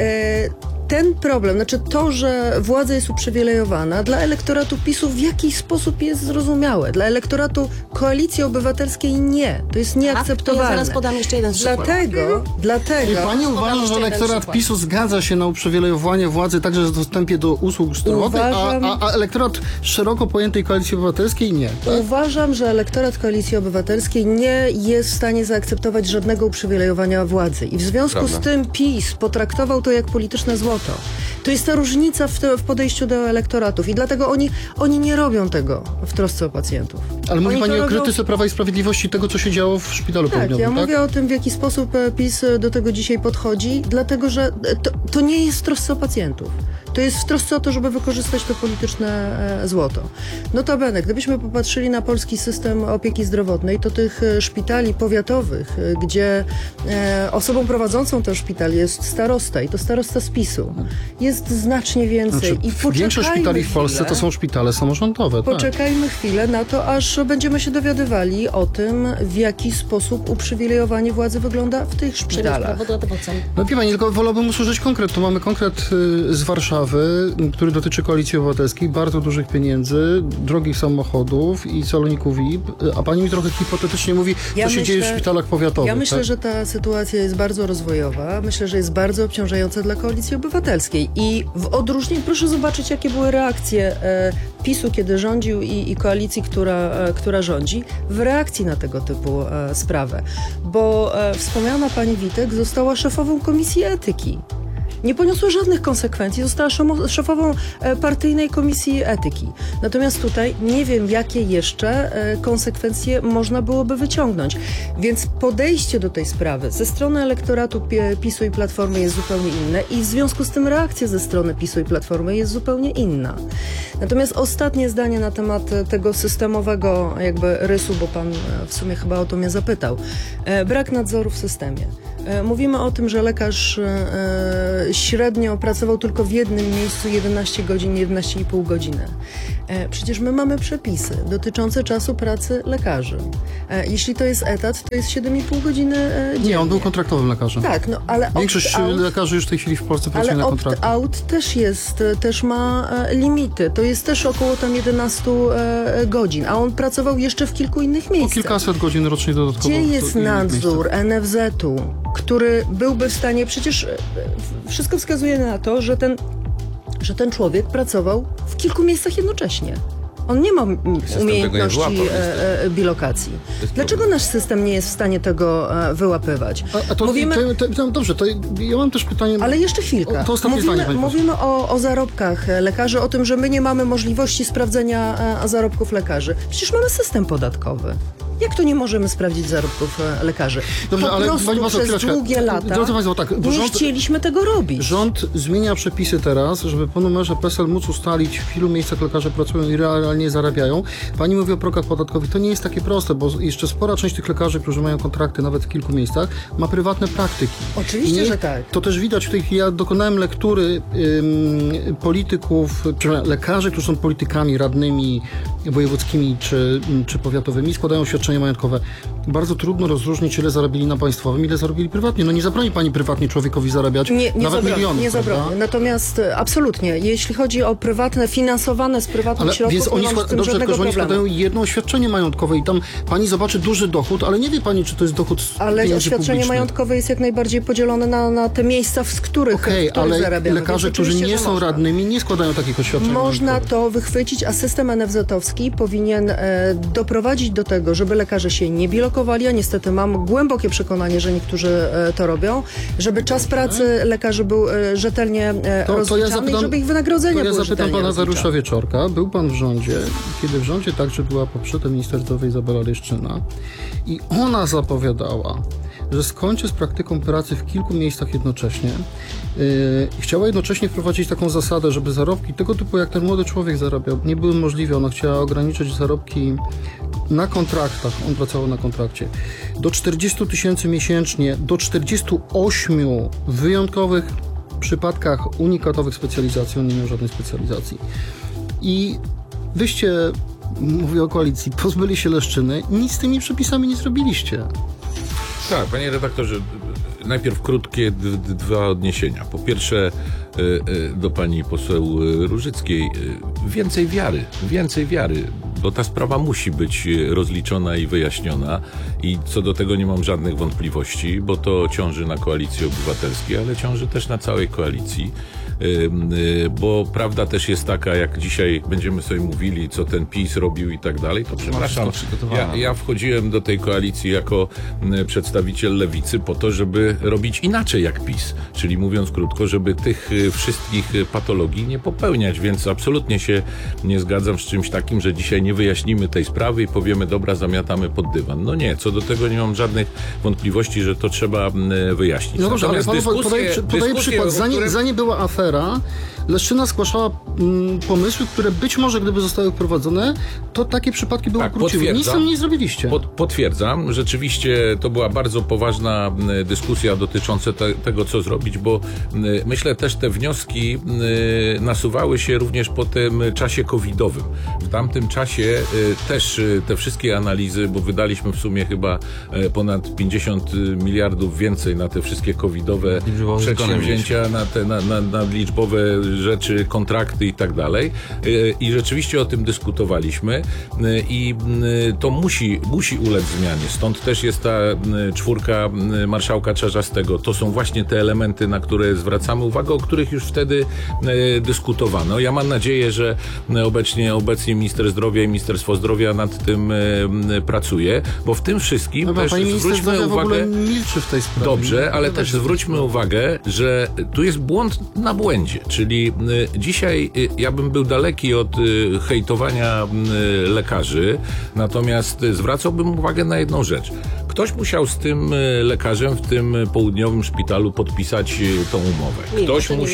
ten problem, znaczy to, że władza jest uprzywilejowana, dla elektoratu PiS-u w jakiś sposób jest zrozumiałe. Dla elektoratu Koalicji Obywatelskiej nie. To jest
To
nieakceptowalne.
ja zaraz podam jeszcze jeden przykład.
Dlatego...
I pani uważa, że
jeszcze jeden
elektorat
przykład.
PiS-u zgadza się na uprzywilejowanie władzy także w dostępie do usług zdrowotnych, a elektorat szeroko pojętej Koalicji Obywatelskiej nie. Tak?
Uważam, że elektorat Koalicji Obywatelskiej nie jest w stanie zaakceptować żadnego uprzywilejowania władzy. I w związku z tym PiS potraktował to jak polityczne złoto. To jest ta różnica w podejściu do elektoratów. I dlatego oni nie robią tego w trosce o pacjentów.
Ale mówi
Oni
pani
to
o
robią-
krytyce Prawa i Sprawiedliwości tego, co się działo w szpitalu
Tak,
południowym,
ja
tak?
mówię o tym, w jaki sposób PiS do tego dzisiaj podchodzi, dlatego że to nie jest w trosce o pacjentów. To jest w trosce o to, żeby wykorzystać to polityczne złoto. Notabene, gdybyśmy popatrzyli na polski system opieki zdrowotnej, to tych szpitali powiatowych, gdzie osobą prowadzącą ten szpital jest starosta i to starosta z PiS-u, jest znacznie więcej.
Znaczy,
I poczekajmy
większość szpitali w Polsce
chwilę.
to są szpitale samorządowe. Tak.
Poczekajmy chwilę na to, aż będziemy się dowiadywali o tym, w jaki sposób uprzywilejowanie władzy wygląda w tych szpitalach.
No wie pani, tylko wolałbym usłyszeć konkret. Tu mamy konkret z Warszawy, który dotyczy Koalicji Obywatelskiej, bardzo dużych pieniędzy, drogich samochodów i saloników VIP, a pani mi trochę hipotetycznie mówi, co się dzieje w szpitalach powiatowych.
Ja myślę,
tak?
że ta sytuacja jest bardzo rozwojowa. Myślę, że jest bardzo obciążająca dla Koalicji Obywatelskiej. I w odróżnieniu, proszę zobaczyć, jakie były reakcje PiS-u, kiedy rządził i koalicji, która rządzi, w reakcji na tego typu sprawę. Bo wspomniana pani Witek została szefową Komisji Etyki. Nie poniosła żadnych konsekwencji, została szefową partyjnej komisji etyki. Natomiast tutaj nie wiem, jakie jeszcze konsekwencje można byłoby wyciągnąć. Więc podejście do tej sprawy ze strony elektoratu PiS-u i Platformy jest zupełnie inne i w związku z tym reakcja ze strony PiS-u i Platformy jest zupełnie inna. Natomiast ostatnie zdanie na temat tego systemowego jakby rysu, bo pan w sumie chyba o to mnie zapytał. Brak nadzoru w systemie. Mówimy o tym, że lekarz średnio pracował tylko w jednym miejscu 11 godzin, 11,5 godziny. Przecież my mamy przepisy dotyczące czasu pracy lekarzy. Jeśli to jest etat, to jest 7,5 godziny dziennie.
Nie, on był kontraktowym lekarzem.
Tak, no ale
Większość lekarzy już w tej chwili w Polsce pracuje na kontrakcie.
Ale opt-out też ma limity. To jest też około tam 11 godzin, a on pracował jeszcze w kilku innych
O
miejscach.
kilkaset godzin rocznie dodatkowo.
Gdzie
w
jest
innych
nadzór
miejscach.
NFZ-u, który byłby w stanie, przecież wszystko wskazuje na to, że ten człowiek pracował w kilku miejscach jednocześnie. On nie ma umiejętności bilokacji. Dlaczego nasz system nie jest w stanie tego wyłapywać?
Dobrze, to ja mam też pytanie.
Ale jeszcze chwilkę.
To ostatnie zdanie, pani
Mówimy o zarobkach lekarzy, o tym, że my nie mamy możliwości sprawdzenia zarobków lekarzy. Przecież mamy system podatkowy. Jak to nie możemy sprawdzić zarobków lekarzy?
Dobrze,
po
ale
prostu
pani poseł,
przez długie lata
drodzy państwo, tak, bo
nie chcieliśmy tego robić.
Rząd zmienia przepisy teraz, żeby po numerze PESEL móc ustalić, w ilu miejscach lekarze pracują i realnie zarabiają. Pani mówi o progach podatkowych. To nie jest takie proste, bo jeszcze spora część tych lekarzy, którzy mają kontrakty nawet w kilku miejscach, ma prywatne praktyki.
Oczywiście, że tak.
To też widać tutaj, ja dokonałem lektury polityków, czy lekarzy, którzy są politykami, radnymi wojewódzkimi czy powiatowymi, składają oświadczenia świadczenia majątkowe. Bardzo trudno rozróżnić, ile zarobili na państwowym, ile zarobili prywatnie. No nie zabroni pani prywatnie człowiekowi zarabiać nawet milionów.
Nie zabroni. Natomiast absolutnie, jeśli chodzi o prywatne, finansowane z prywatnych środków,
więc oni
nie mam z tym żadnego
tylko, że oni
problemu.
składają jedno oświadczenie majątkowe i tam pani zobaczy duży dochód, ale nie wie pani, czy to jest dochód z
Ale
pieniędzy
oświadczenie
publicznych.
majątkowe jest jak najbardziej podzielone na te miejsca, z których
ale
zarabiamy.
lekarze,
Więc
którzy
oczywiście,
nie
że
są
można.
radnymi, nie składają takich oświadczeń
Można
majątkowych.
to wychwycić, a system NFZ-owski powinien doprowadzić do tego, żeby lekarze się nie blokowali, a niestety mam głębokie przekonanie, że niektórzy to robią, żeby czas pracy lekarzy był rzetelnie rozliczany i żeby ich wynagrodzenia były
zapytam
rzetelnie
pana
rozliczane.
Dariusza Wieczorka. Był pan w rządzie, kiedy w rządzie także była poprzednia minister zdrowia Izabela Leszczyna i ona zapowiadała, że skończy z praktyką pracy w kilku miejscach jednocześnie. Chciała jednocześnie wprowadzić taką zasadę, żeby zarobki tego typu, jak ten młody człowiek zarabiał, nie były możliwe. Ona chciała ograniczyć zarobki na kontraktach, on pracował na kontrakcie, do 40 000 miesięcznie, do 48 w wyjątkowych przypadkach unikatowych specjalizacji. On nie miał żadnej specjalizacji. I wyście, mówię o koalicji, pozbyli się Leszczyny, nic z tymi przepisami nie zrobiliście.
Tak, panie redaktorze, najpierw krótkie dwa odniesienia. Po pierwsze do pani poseł Różyckiej. Więcej wiary, bo ta sprawa musi być rozliczona i wyjaśniona i co do tego nie mam żadnych wątpliwości, bo to ciąży na Koalicji Obywatelskiej, ale ciąży też na całej koalicji. Bo prawda też jest taka, jak dzisiaj będziemy sobie mówili, co ten PiS robił i tak dalej, to przepraszam, ja wchodziłem do tej koalicji jako przedstawiciel lewicy po to, żeby robić inaczej jak PiS, czyli mówiąc krótko, żeby tych wszystkich patologii nie popełniać, więc absolutnie się nie zgadzam z czymś takim, że dzisiaj nie wyjaśnimy tej sprawy i powiemy, dobra, zamiatamy pod dywan. No nie, co do tego nie mam żadnych wątpliwości, że to trzeba wyjaśnić.
No dobrze, ale
Natomiast
pan podaje przykład, zanim była afera, Leszczyna zgłaszała pomysły, które być może gdyby zostały wprowadzone, to takie przypadki by ukróciły. Nic tam nie zrobiliście.
Potwierdzam. Rzeczywiście to była bardzo poważna dyskusja dotycząca tego, co zrobić, bo myślę też te wnioski nasuwały się również po tym czasie covidowym. W tamtym czasie też te wszystkie analizy, bo wydaliśmy w sumie chyba ponad 50 miliardów więcej na te wszystkie covidowe przedsięwzięcia, na liczbowe rzeczy, kontrakty i tak dalej. I rzeczywiście o tym dyskutowaliśmy i to musi ulec zmianie. Stąd też jest ta czwórka marszałka Czarzastego. To są właśnie te elementy, na które zwracamy uwagę, o których już wtedy dyskutowano. Ja mam nadzieję, że obecnie minister zdrowia i Ministerstwo Zdrowia nad tym pracuje, bo w tym wszystkim też zwróćmy uwagę...
w ogóle milczy w tej sprawie.
Dobrze, ale też zwróćmy uwagę, że tu jest błąd na błędzie, czyli dzisiaj ja bym był daleki od hejtowania lekarzy, natomiast zwracałbym uwagę na jedną rzecz. Ktoś musiał z tym lekarzem w tym południowym szpitalu podpisać tą umowę.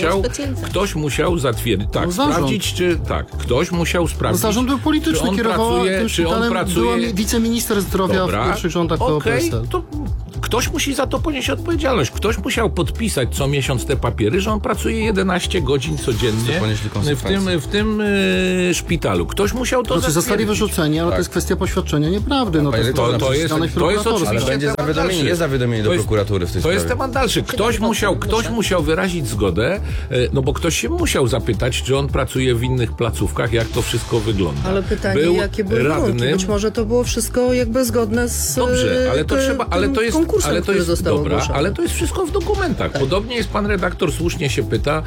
Ktoś musiał zatwierdzić, sprawdzić, czy ktoś musiał sprawdzić.
Zarząd był polityczny, kierował tym szpitalem, była wiceminister zdrowia w pierwszych rządach PO-PSL.
To ktoś musi za to ponieść odpowiedzialność. Ktoś musiał podpisać co miesiąc te papiery, że on pracuje 11 godzin codziennie w tym szpitalu. Ktoś musiał to zatwierdzić.
Zostali wyrzuceni, ale to jest kwestia poświadczenia nieprawdy. No
to jest oczywiście.
Ale będzie zawiadomienie do prokuratury w tej sprawie.
To jest temat dalszy. Ktoś musiał wyrazić zgodę, no bo ktoś się musiał zapytać, czy on pracuje w innych placówkach, jak to wszystko wygląda.
Ale pytanie, jakie były warunki? Być może to było wszystko jakby zgodne z konkursem, który został ogłoszony.
Ale to jest wszystko w dokumentach. Tak. Podobnie jest pan redaktor, słusznie się pyta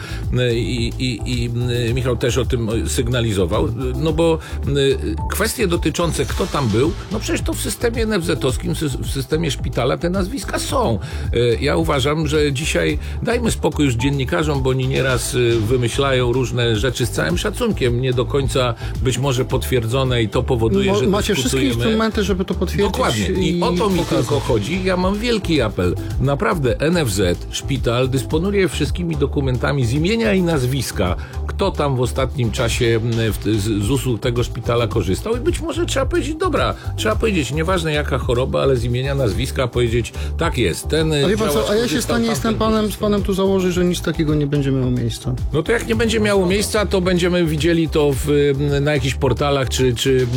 i Michał też o tym sygnalizował, no bo kwestie dotyczące kto tam był, no przecież to w systemie NFZ-owskim, w systemie szpitala te nazwiska są. Ja uważam, że dzisiaj dajmy spokój już dziennikarzom, bo oni nieraz wymyślają różne rzeczy z całym szacunkiem, nie do końca być może potwierdzone i to powoduje, że
macie wszystkie instrumenty, żeby to potwierdzić.
Dokładnie. I o to mi tylko chodzi. Ja mam wielki apel. Naprawdę NFZ, szpital dysponuje wszystkimi dokumentami z imienia i nazwiska, kto tam w ostatnim czasie z usług tego szpitala korzystał i być może trzeba powiedzieć, dobra, trzeba powiedzieć, nieważne jaka choroba, ale z imienia, nazwiska powiedzieć, tak jest, ten...
A wie pan co, a ja się stanie z panem tu założę, że nic takiego nie będzie miało miejsca.
No to jak nie będzie miało miejsca, to będziemy widzieli to na jakichś portalach czy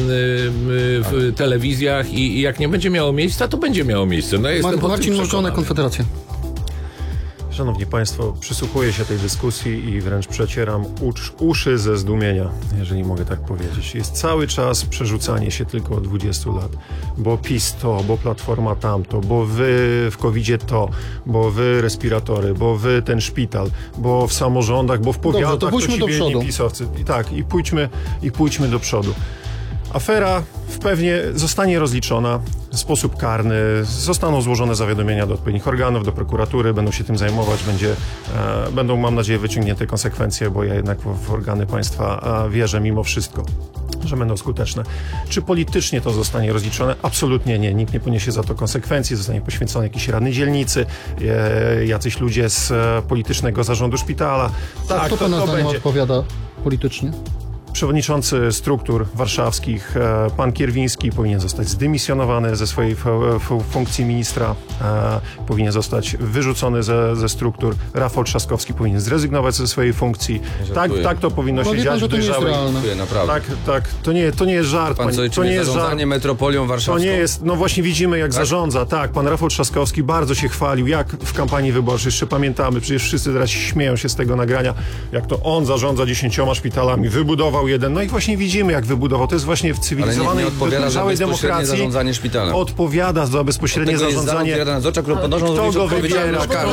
w telewizjach i jak nie będzie miało miejsca, to będzie miało miejsce. No,
Marcin Możdżonek, Konfederacja.
Szanowni Państwo, przysłuchuję się tej dyskusji i wręcz przecieram uszy ze zdumienia, jeżeli mogę tak powiedzieć. Jest cały czas przerzucanie się tylko od 20 lat, bo PiS to, bo Platforma tamto, bo wy w COVID-zie to, bo wy respiratory, bo wy ten szpital, bo w samorządach, bo w powiatach.
Dobrze, to pójdźmy do przodu.
PiS-owcy. I tak, i pójdźmy do przodu. Afera pewnie zostanie rozliczona w sposób karny, zostaną złożone zawiadomienia do odpowiednich organów, do prokuratury, będą się tym zajmować, będą, mam nadzieję, wyciągnięte konsekwencje, bo ja jednak w organy państwa wierzę mimo wszystko, że będą skuteczne. Czy politycznie to zostanie rozliczone? Absolutnie nie. Nikt nie poniesie za to konsekwencji, zostanie poświęcony jakiś radny dzielnicy, jacyś ludzie z politycznego zarządu szpitala. Tak,
kto pana zdaniem odpowiada politycznie?
Przewodniczący struktur warszawskich, pan Kierwiński, powinien zostać zdymisjonowany ze swojej funkcji ministra, powinien zostać wyrzucony ze struktur. Rafał Trzaskowski powinien zrezygnować ze swojej funkcji. Tak to powinno się dziać w dojrzałej... Tak, to nie jest żart.
To nie jest zarządzanie metropolią warszawską.
To nie jest, no właśnie widzimy jak zarządza. Tak, pan Rafał Trzaskowski bardzo się chwalił, jak w kampanii wyborczej, jeszcze pamiętamy, przecież wszyscy teraz śmieją się z tego nagrania, jak to on zarządza 10 szpitalami, wybudował jeden. No i właśnie widzimy, jak wybudował. To jest właśnie w cywilizowanej, dojrzałej demokracji.
Zarządzanie szpitalem.
Odpowiada za bezpośrednie zarządzanie. Kto go wybiera? Kto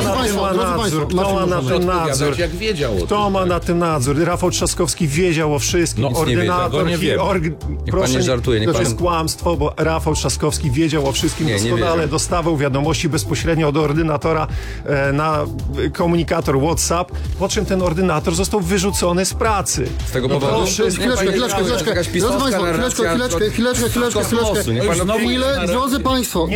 ma na tym nadzór?
Jak wiedział.
Kto ma na tym nadzór? Rafał Trzaskowski wiedział o wszystkim. Ordynator.
Proszę, nie żartuje.
To jest kłamstwo, bo Rafał Trzaskowski wiedział o wszystkim doskonale. Dostawał wiadomości bezpośrednio od ordynatora na komunikator WhatsApp, po czym ten ordynator został wyrzucony z pracy.
Z tego powodu?
Chwileczkę. Drodzy Państwo,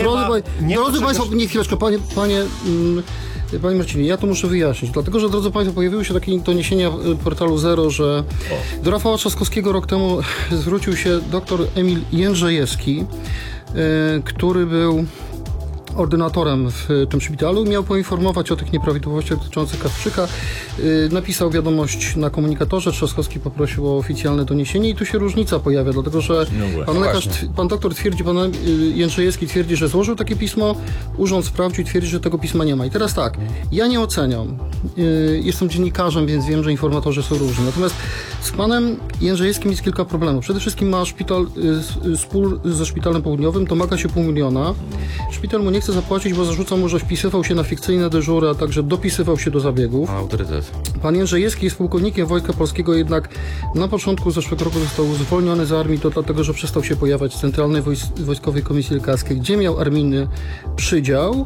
Panie Marcinie, ja to muszę wyjaśnić, dlatego że, drodzy Państwo, pojawiły się takie doniesienia w portalu Zero, że do Rafała Trzaskowskiego rok temu zwrócił się dr Emil Jędrzejewski, który był ordynatorem w tym szpitalu, miał poinformować o tych nieprawidłowościach dotyczących Kawczyka. Napisał wiadomość na komunikatorze, Trzaskowski poprosił o oficjalne doniesienie i tu się różnica pojawia, dlatego że pan doktor twierdzi, pan Jędrzejewski twierdzi, że złożył takie pismo, urząd sprawdził i twierdzi, że tego pisma nie ma. I teraz tak, ja nie oceniam. Jestem dziennikarzem, więc wiem, że informatorzy są różni. Natomiast z panem Jędrzejewskim jest kilka problemów. Przede wszystkim ma szpital spór ze Szpitalem Południowym, domaga się 500 000. Szpital mu nie chce zapłacić, bo zarzuca mu, że wpisywał się na fikcyjne dyżury, a także dopisywał się do zabiegów.
Autorytet.
Pan Jędrzejewski jest pułkownikiem Wojska Polskiego, jednak na początku zeszłego roku został zwolniony z armii, to dlatego, że przestał się pojawiać w Centralnej Wojskowej Komisji Lekarskiej, gdzie miał armijny przydział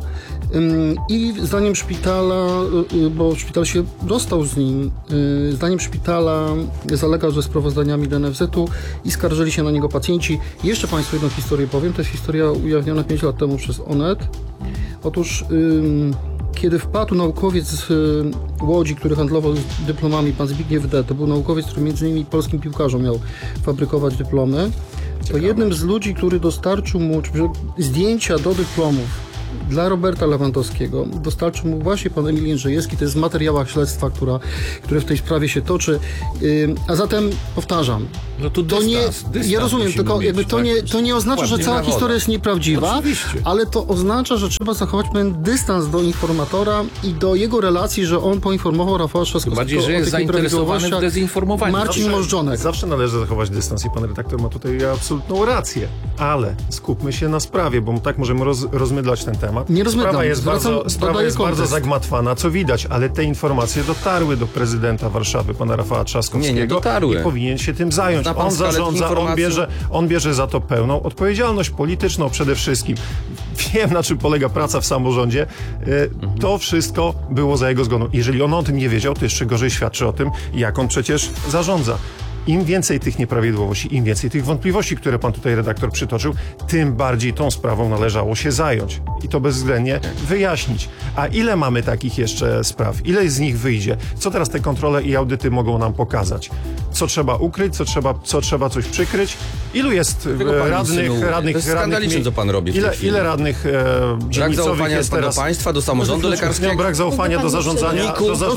i zdaniem szpitala, bo szpital się dostał z nim, zdaniem szpitala zalegał ze sprawozdaniami do NFZ-u i skarżyli się na niego pacjenci. Jeszcze Państwu jedną historię powiem, to jest historia ujawniona 5 lat temu przez Onet. Otóż kiedy wpadł naukowiec z Łodzi, który handlował dyplomami, pan Zbigniew D., to był naukowiec, który między innymi polskim piłkarzom miał fabrykować dyplomy, to jednym z ludzi, który dostarczył mu zdjęcia do dyplomów dla Lewandowskiego, dostarczył mu właśnie pan Emil Jędrzejewski. To jest w materiałach śledztwa, które w tej sprawie się toczy. A zatem powtarzam,
no to
ja rozumiem, tylko jakby to nie oznacza, że cała historia jest nieprawdziwa, ale to oznacza, że trzeba zachować pewien dystans do informatora i do jego relacji, że on poinformował Rafała Trzaskowskiego
bardziej, że jest zainteresowany w dezinformowaniu.
Marcin Możdżonek.
Zawsze należy zachować dystans i pan redaktor ma tutaj absolutną rację, ale skupmy się na sprawie, bo tak możemy rozmydlać ten temat.
Nie rozmydlam.
Sprawa jest bardzo zagmatwana, co widać, ale te informacje dotarły do prezydenta Warszawy, pana Rafała Trzaskowskiego.
Nie dotarły.
I powinien się tym zająć. On zarządza, on bierze za to pełną odpowiedzialność polityczną przede wszystkim. Wiem, na czym polega praca w samorządzie. To wszystko było za jego zgodą. Jeżeli on o tym nie wiedział, to jeszcze gorzej świadczy o tym, jak on przecież zarządza. Im więcej tych nieprawidłowości, im więcej tych wątpliwości, które pan tutaj redaktor przytoczył, tym bardziej tą sprawą należało się zająć i to bezwzględnie wyjaśnić. A ile mamy takich jeszcze spraw? Ile z nich wyjdzie? Co teraz te kontrole i audyty mogą nam pokazać? Co trzeba ukryć? Co trzeba coś przykryć? Ilu jest radnych...
To jest skandaliczne, co pan robi w tej chwili.
Ile radnych dzielnicowych
zaufania
jest teraz?
do państwa, do samorządu lekarskiego.
Brak zaufania do zarządzania,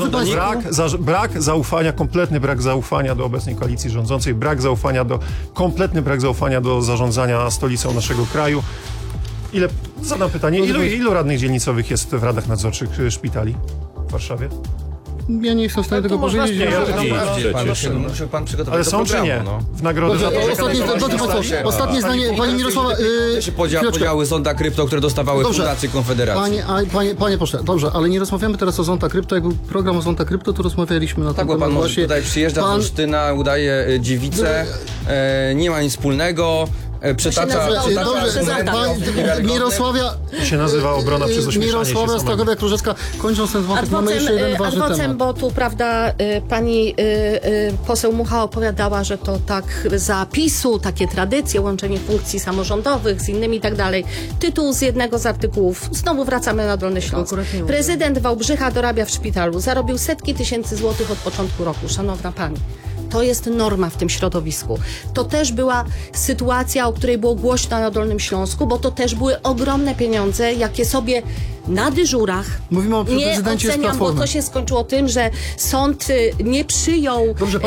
kompletny brak zaufania do obecnej koalicji rządzącej, kompletny brak zaufania do zarządzania stolicą naszego kraju. Zadam pytanie, ilu radnych dzielnicowych jest w radach nadzorczych szpitali w Warszawie?
Ja nie jestem w stanie tego powiedzieć.
Muszę pan przygotować
ale
do
są
programu,
czy nie?
no.
W nagrodę za to,
Ostatnie zdanie, pani Mirosława...
Podziały Zonda Krypto, które dostawały fundacje Konfederacji.
Panie pośle, dobrze, ale nie rozmawiamy teraz o Zonda Krypto. Jak był program o Zonda Krypto, to rozmawialiśmy na ten temat.
Tak, bo pan może tutaj przyjeżdża z Olsztyna, udaje dziewicę, nie ma nic wspólnego.
Mirosławia
się nazywa obrona przez ośmieszanie
Mirosławia Stachowiak-Różecka. Kończąc ten wątek, mamy jeszcze jeden ważny temat.
Bo tu, prawda, pani poseł Mucha opowiadała, że to tak za PiS-u, takie tradycje, łączenie funkcji samorządowych z innymi i tak dalej. Tytuł z jednego z artykułów. Znowu wracamy na Dolny Śląsk. Prezydent Wałbrzycha dorabia w szpitalu. Zarobił setki tysięcy złotych od początku roku. Szanowna pani. To jest norma w tym środowisku. To też była sytuacja, o której było głośno na Dolnym Śląsku, bo to też były ogromne pieniądze, jakie sobie na dyżurach
mówimy o
nie oceniam, bo to się skończyło tym, że sąd nie przyjął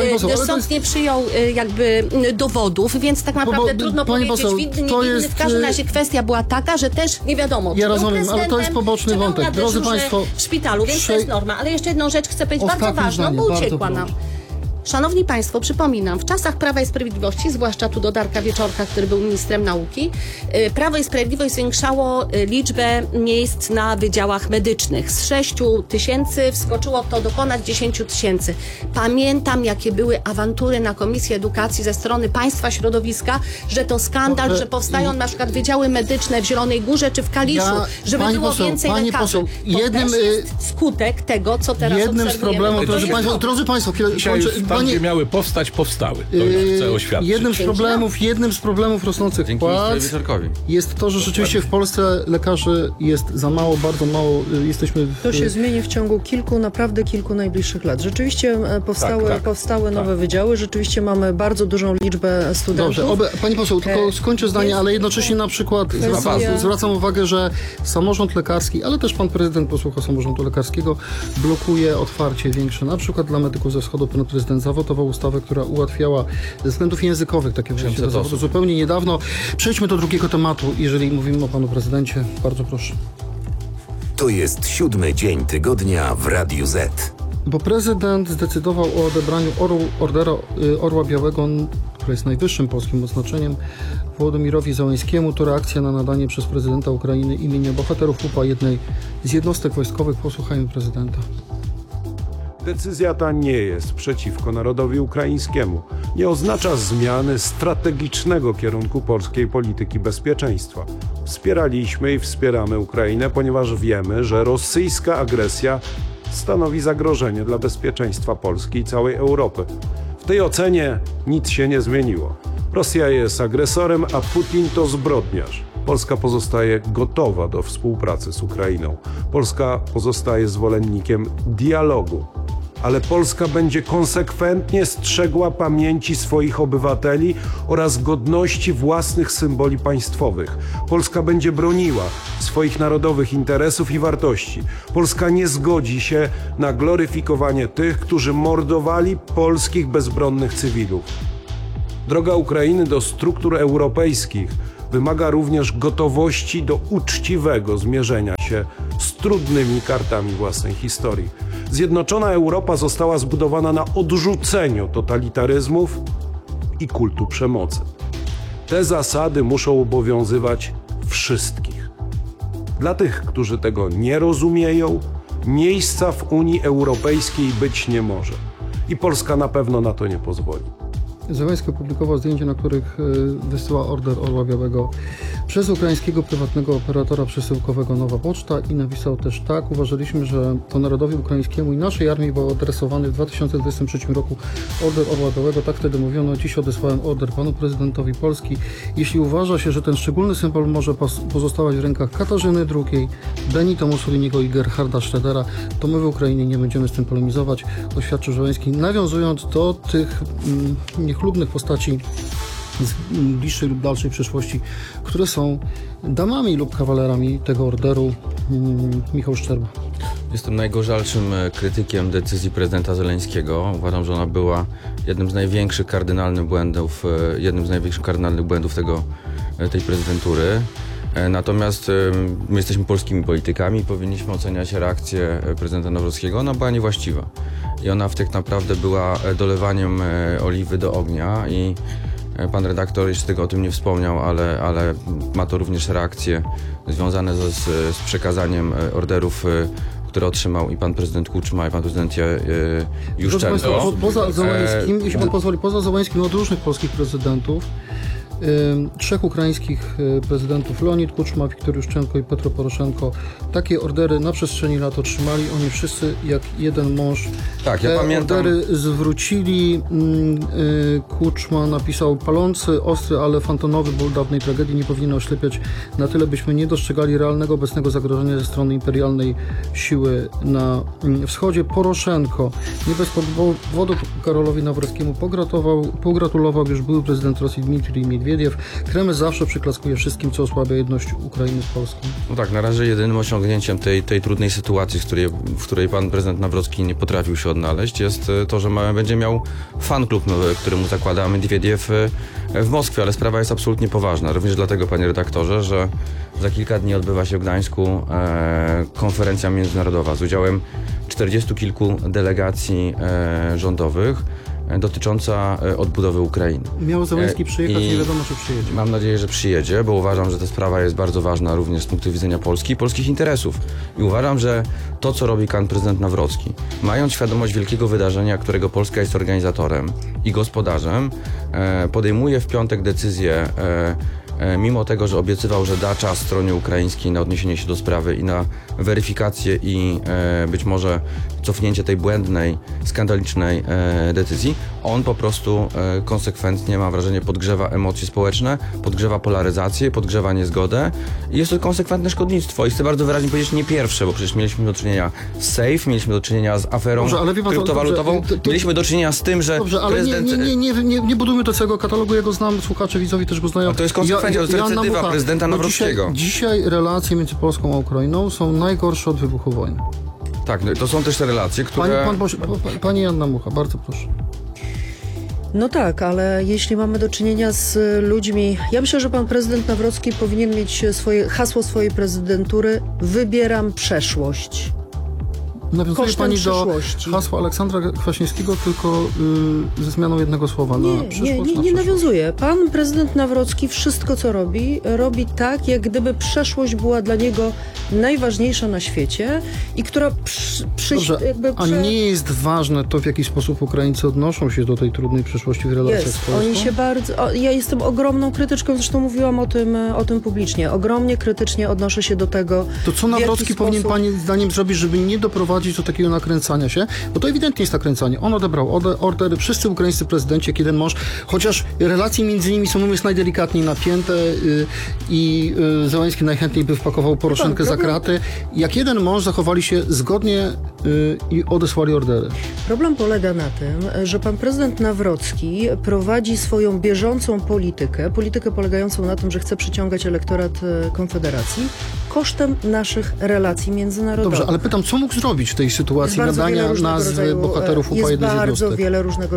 nie przyjął jakby dowodów, więc tak naprawdę trudno powiedzieć winny, niewinny. W każdym razie kwestia była taka, że też nie wiadomo,
ja rozumiem, ale to jest poboczny wątek. Drodzy Państwo,
w szpitalu, więc to jest norma. Ale jeszcze jedną rzecz chcę powiedzieć, bardzo ważną, bo uciekła nam. Szanowni Państwo, przypominam, w czasach Prawa i Sprawiedliwości, zwłaszcza tu do Darka Wieczorka, który był ministrem nauki, Prawo i Sprawiedliwość zwiększało liczbę miejsc na wydziałach medycznych. Z 6 tysięcy wskoczyło to do ponad 10 tysięcy. Pamiętam, jakie były awantury na Komisji Edukacji ze strony państwa środowiska, że to skandal, że powstają na przykład wydziały medyczne w Zielonej Górze czy w Kaliszu, żeby było więcej lekarzy. To też jest skutek tego, co teraz
jednym z problemów, drodzy Państwo,
tam, gdzie miały powstać, powstały. To już chcę oświadczyć.
Jednym z problemów rosnących płac jest to, że rzeczywiście w Polsce lekarzy jest za mało, bardzo mało.
To się zmieni w ciągu naprawdę kilku najbliższych lat. Rzeczywiście powstały nowe wydziały, rzeczywiście mamy bardzo dużą liczbę studentów.
Dobrze, pani poseł, tylko skończę zdanie, ale jednocześnie na przykład zwracam uwagę, że samorząd lekarski, ale też pan prezydent posłucha samorządu lekarskiego, blokuje otwarcie większe, na przykład dla medyków ze wschodu. Pan prezydent zawotował ustawę, która ułatwiała ze względów językowych takie wejście do zawodu zupełnie niedawno. Przejdźmy do drugiego tematu, jeżeli mówimy o panu prezydencie. Bardzo proszę.
To jest 7. dzień tygodnia w Radiu Z.
Bo prezydent zdecydował o odebraniu Ordera Orła Białego, który jest najwyższym polskim odznaczeniem, Wołodymirowi Zełańskiemu. To reakcja na nadanie przez prezydenta Ukrainy imienia bohaterów UPA jednej z jednostek wojskowych. Posłuchajmy prezydenta.
Decyzja ta nie jest przeciwko narodowi ukraińskiemu. Nie oznacza zmiany strategicznego kierunku polskiej polityki bezpieczeństwa. Wspieraliśmy i wspieramy Ukrainę, ponieważ wiemy, że rosyjska agresja stanowi zagrożenie dla bezpieczeństwa Polski i całej Europy. W tej ocenie nic się nie zmieniło. Rosja jest agresorem, a Putin to zbrodniarz. Polska pozostaje gotowa do współpracy z Ukrainą. Polska pozostaje zwolennikiem dialogu. Ale Polska będzie konsekwentnie strzegła pamięci swoich obywateli oraz godności własnych symboli państwowych. Polska będzie broniła swoich narodowych interesów i wartości. Polska nie zgodzi się na gloryfikowanie tych, którzy mordowali polskich bezbronnych cywilów. Droga Ukrainy do struktur europejskich wymaga również gotowości do uczciwego zmierzenia się z trudnymi kartami własnej historii. Zjednoczona Europa została zbudowana na odrzuceniu totalitaryzmów i kultu przemocy. Te zasady muszą obowiązywać wszystkich. Dla tych, którzy tego nie rozumieją, miejsca w Unii Europejskiej być nie może. I Polska na pewno na to nie pozwoli.
Zełenski opublikował zdjęcia, na których wysyła Order Orła Białego przez ukraińskiego prywatnego operatora przesyłkowego Nowa Poczta i napisał też tak: uważaliśmy, że to narodowi ukraińskiemu i naszej armii był adresowany w 2023 roku Order Orła Białego. Tak wtedy mówiono. Dziś odesłałem order panu prezydentowi Polski. Jeśli uważa się, że ten szczególny symbol może pozostawać w rękach Katarzyny II, Benito Mussoliniego i Gerharda Schrödera, to my w Ukrainie nie będziemy z tym polemizować, oświadczył Zełenski, nawiązując do tych niechlubnych postaci z bliższej lub dalszej przeszłości, które są damami lub kawalerami tego orderu. Michał Szczerba.
Jestem najgorzalszym krytykiem decyzji prezydenta Zełenskiego. Uważam, że ona była jednym z największych kardynalnych błędów tej prezydentury. Natomiast my jesteśmy polskimi politykami i powinniśmy oceniać reakcję prezydenta Nawrockiego. Ona była niewłaściwa i ona tak naprawdę była dolewaniem oliwy do ognia i pan redaktor jeszcze tego o tym nie wspomniał, ale ma to również reakcje związane z przekazaniem orderów, które otrzymał i pan prezydent Kuczma, i pan prezydent Juszczenko.
Poza Zełenskim, jeśli pan pozwoli, poza Zełenskim od różnych polskich prezydentów, trzech ukraińskich prezydentów, Leonid Kuczma, Wiktor Juszczenko i Petro Poroszenko, takie ordery na przestrzeni lat otrzymali. Oni wszyscy jak jeden mąż ordery zwrócili. Kuczma napisał: palący, ostry, ale fantonowy ból dawnej tragedii nie powinien oślepiać na tyle, byśmy nie dostrzegali realnego obecnego zagrożenia ze strony imperialnej siły na wschodzie. Poroszenko nie bez powodu Karolowi Nawrockiemu pogratulował już były prezydent Rosji Dmitrij Miedwiediew. Kreml zawsze przyklaskuje wszystkim, co osłabia jedność Ukrainy z Polską.
No tak, na razie jedynym osiągnięciem tej trudnej sytuacji, w której pan prezydent Nawrocki nie potrafił się odnaleźć, jest to, że będzie miał fan klub, który mu zakłada Miedwiediew w Moskwie, ale sprawa jest absolutnie poważna. Również dlatego, panie redaktorze, że za kilka dni odbywa się w Gdańsku konferencja międzynarodowa z udziałem 40 kilku delegacji rządowych dotycząca odbudowy Ukrainy.
Miał Zełenski przyjechać, nie wiadomo, czy przyjedzie.
Mam nadzieję, że przyjedzie, bo uważam, że ta sprawa jest bardzo ważna również z punktu widzenia Polski i polskich interesów. I uważam, że to, co robi pan prezydent Nawrocki, mając świadomość wielkiego wydarzenia, którego Polska jest organizatorem i gospodarzem, podejmuje w piątek decyzję, mimo tego, że obiecywał, że da czas stronie ukraińskiej na odniesienie się do sprawy i na weryfikację i być może cofnięcie tej błędnej, skandalicznej decyzji, on po prostu konsekwentnie, mam wrażenie, podgrzewa emocje społeczne, podgrzewa polaryzację, podgrzewa niezgodę i jest to konsekwentne szkodnictwo. I chcę bardzo wyraźnie powiedzieć, nie pierwsze, bo przecież mieliśmy do czynienia z SAFE, mieliśmy do czynienia z aferą kryptowalutową, mieliśmy do czynienia z tym, że prezydent...
nie budujmy do całego katalogu, ja go znam, słuchacze, widzowie też go znają.
A to jest konsekwencja, to jest recydywa prezydenta Nawrockiego.
Dzisiaj relacje między Polską a Ukrainą są najgorsze od wybuchu wojny.
Tak, to są też te relacje, które...
Pani Joanna Mucha, bardzo proszę.
No tak, ale jeśli mamy do czynienia z ludźmi... Ja myślę, że pan prezydent Nawrocki powinien mieć hasło swojej prezydentury: wybieram przeszłość.
Nawiązuje pani do hasła Aleksandra Kwaśniewskiego, tylko ze zmianą jednego słowa na przyszłość?
Nie nawiązuje. Pan prezydent Nawrocki wszystko, co robi tak, jak gdyby przeszłość była dla niego najważniejsza na świecie i która
A nie jest ważne to, w jaki sposób Ukraińcy odnoszą się do tej trudnej przeszłości w relacjach z Polską?
Oni się ja jestem ogromną krytyczką, zresztą mówiłam o tym publicznie. Ogromnie krytycznie odnoszę się do tego.
To co Nawrocki powinien pani zdaniem zrobić, żeby nie doprowadzić do takiego nakręcania się? Bo to ewidentnie jest nakręcanie. On odebrał ordery, wszyscy ukraińscy prezydenci, jak jeden mąż, chociaż relacje między nimi są, mówiąc, najdelikatniej napięte i Zełenski najchętniej by wpakował Poroszenkę za kraty. Jak jeden mąż zachowali się zgodnie i odesłali ordery.
Problem polega na tym, że pan prezydent Nawrocki prowadzi swoją bieżącą politykę polegającą na tym, że chce przyciągać elektorat Konfederacji kosztem naszych relacji międzynarodowych.
Dobrze, ale pytam, co mógł zrobić w tej sytuacji nadania nazwy bohaterów UPA jednej z jednostek?
Jest bardzo wiele różnego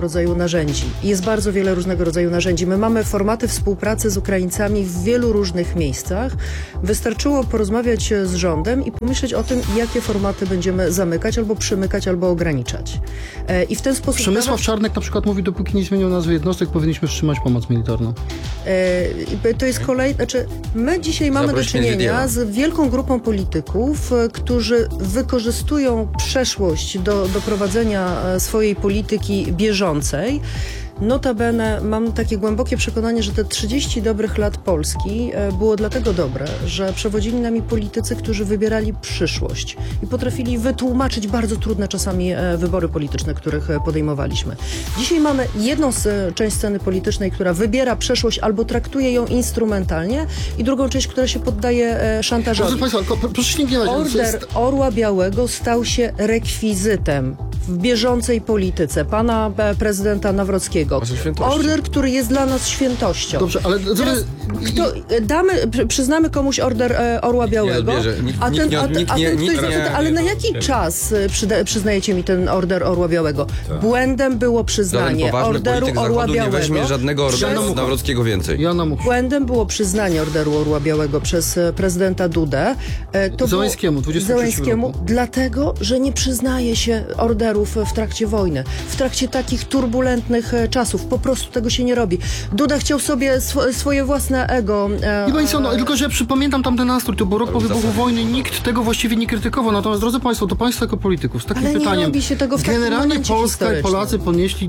rodzaju narzędzi. My mamy formaty współpracy z Ukraińcami w wielu różnych miejscach. Wystarczyło porozmawiać z rządem i pomyśleć o tym, jakie formaty będziemy zamykać, albo przymykać, albo ograniczać. I w ten sposób...
Przemysław Czarnek na przykład mówi, dopóki nie zmienią nazwy jednostek, powinniśmy wstrzymać pomoc militarną.
To jest my dzisiaj mamy do czynienia z wielką grupą polityków, którzy wykorzystują przeszłość do prowadzenia swojej polityki bieżącej. Notabene mam takie głębokie przekonanie, że te 30 dobrych lat Polski było dlatego dobre, że przewodzili nami politycy, którzy wybierali przyszłość i potrafili wytłumaczyć bardzo trudne czasami wybory polityczne, których podejmowaliśmy. Dzisiaj mamy jedną część sceny politycznej, która wybiera przeszłość albo traktuje ją instrumentalnie i drugą część, która się poddaje szantażowi.
Proszę Państwa, proszę nie gniewać.
Order Orła Białego stał się rekwizytem w bieżącej polityce pana prezydenta Nawrockiego. Order, który jest dla nas świętością.
Dobrze, ale...
Przyznamy komuś order Orła Białego, ale na jaki czas przyznajecie mi ten order Orła Białego? Błędem było przyznanie orderu Orła Białego.
Nie weźmie żadnego orderu Nawrockiego więcej.
Błędem było przyznanie orderu Orła Białego przez prezydenta Dudę. Zełenskiemu, dlatego, że nie przyznaje się orderów w trakcie wojny, w trakcie takich turbulentnych czasów. Po prostu tego się nie robi. Duda chciał sobie swoje własne ego...
tylko że ja przypamiętam tamten nastrój, to był rok po wybuchu wojny, nikt tego właściwie nie krytykował. Natomiast, drodzy Państwo, to Państwo jako polityków z takim pytaniem...
nie robi się tego w
generalnie Polska i Polacy ponieśli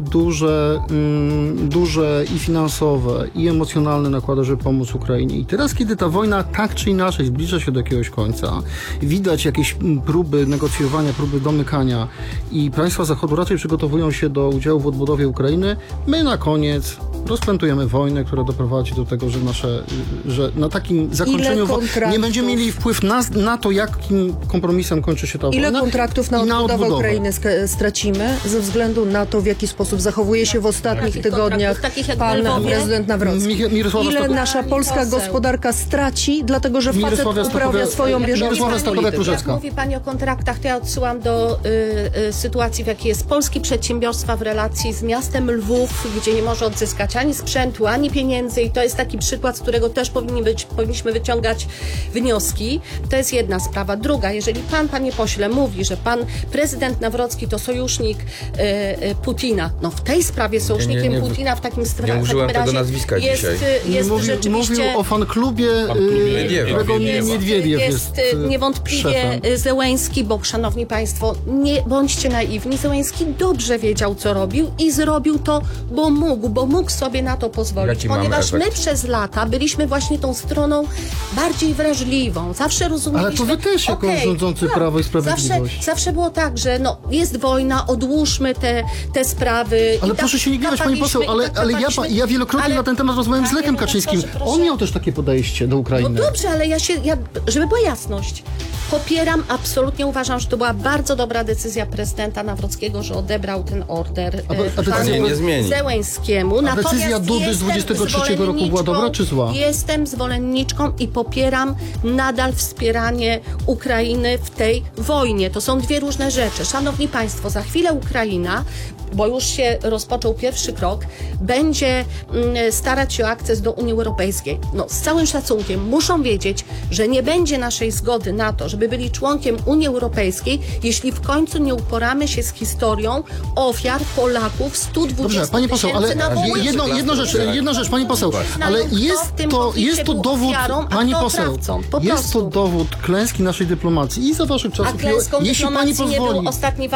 duże i finansowe, i emocjonalne nakłady, żeby pomóc Ukrainie. I teraz, kiedy ta wojna tak czy inaczej zbliża się do jakiegoś końca, widać jakieś próby negocjowania, próby domykania i państwa Zachodu raczej przygotowują się do udziału w odbudowie Ukrainy, my na koniec rozpętujemy wojnę, która doprowadzi do tego, że na takim zakończeniu nie będziemy mieli wpływ na to, jakim kompromisem kończy się ta wojna.
Ile kontraktów na odbudowę Ukrainy stracimy ze względu na to, w jaki sposób zachowuje się w ostatnich tygodniach pan prezydent Nawrocki? Ile nasza polska gospodarka straci, dlatego że facet uprawia swoją bieżącą politykę?
Jak mówi Pani o kontraktach, to ja odsyłam do sytuacji, w jakiej jest polskie przedsiębiorstwa w relacji z miastem Lwów, gdzie nie może odzyskać ani sprzętu, ani pieniędzy i to jest taki przykład, z którego też powinniśmy wyciągać wnioski. To jest jedna sprawa. Druga, jeżeli pan, panie pośle, mówi, że pan prezydent Nawrocki to sojusznik Putina, no w tej sprawie sojusznikiem Putina w takim
nie użyłem tego nazwiska dzisiaj.
Jest rzeczywiście...
Mówił o fanklubie którego Miedwiediew jest
niewątpliwie Zełenski, bo szanowni państwo, nie bądźcie naiwni, Zełenski dobrze wiedział, co robił i zrobił to, bo mógł sobie na to pozwolić, ponieważ my przez lata byliśmy właśnie tą stroną bardziej wrażliwą. Zawsze rozumieliśmy...
Ale to wy też jako rządzący Prawo i Sprawiedliwość.
Zawsze było tak, że jest wojna, odłóżmy te sprawy.
Ale proszę się nie gniewać, pani poseł, ale ja wielokrotnie na ten temat rozmawiałem z Lechem Kaczyńskim. On miał też takie podejście do Ukrainy.
No dobrze, ale żeby była jasność, popieram, absolutnie uważam, że to była bardzo dobra decyzja prezydenta Nawrockiego, że odebrał ten order Zełenskiemu.
A decyzja Dudy z 23 roku była dobra czy zła?
Jestem zwolenniczką i popieram nadal wspieranie Ukrainy w tej wojnie. To są dwie różne rzeczy. Szanowni Państwo, za chwilę Ukraina, bo już się rozpoczął pierwszy krok, będzie starać się o akces do Unii Europejskiej. No, z całym szacunkiem muszą wiedzieć, że nie będzie naszej zgody na to, żeby byli członkiem Unii Europejskiej, jeśli w końcu nie uporamy się z historią ofiar Polaków 120
pani poseł, ale jedna rzecz, pani poseł, ale jest to dowód, pani poseł, jest to dowód klęski naszej dyplomacji i za waszych czasów, jeśli pani pozwoli,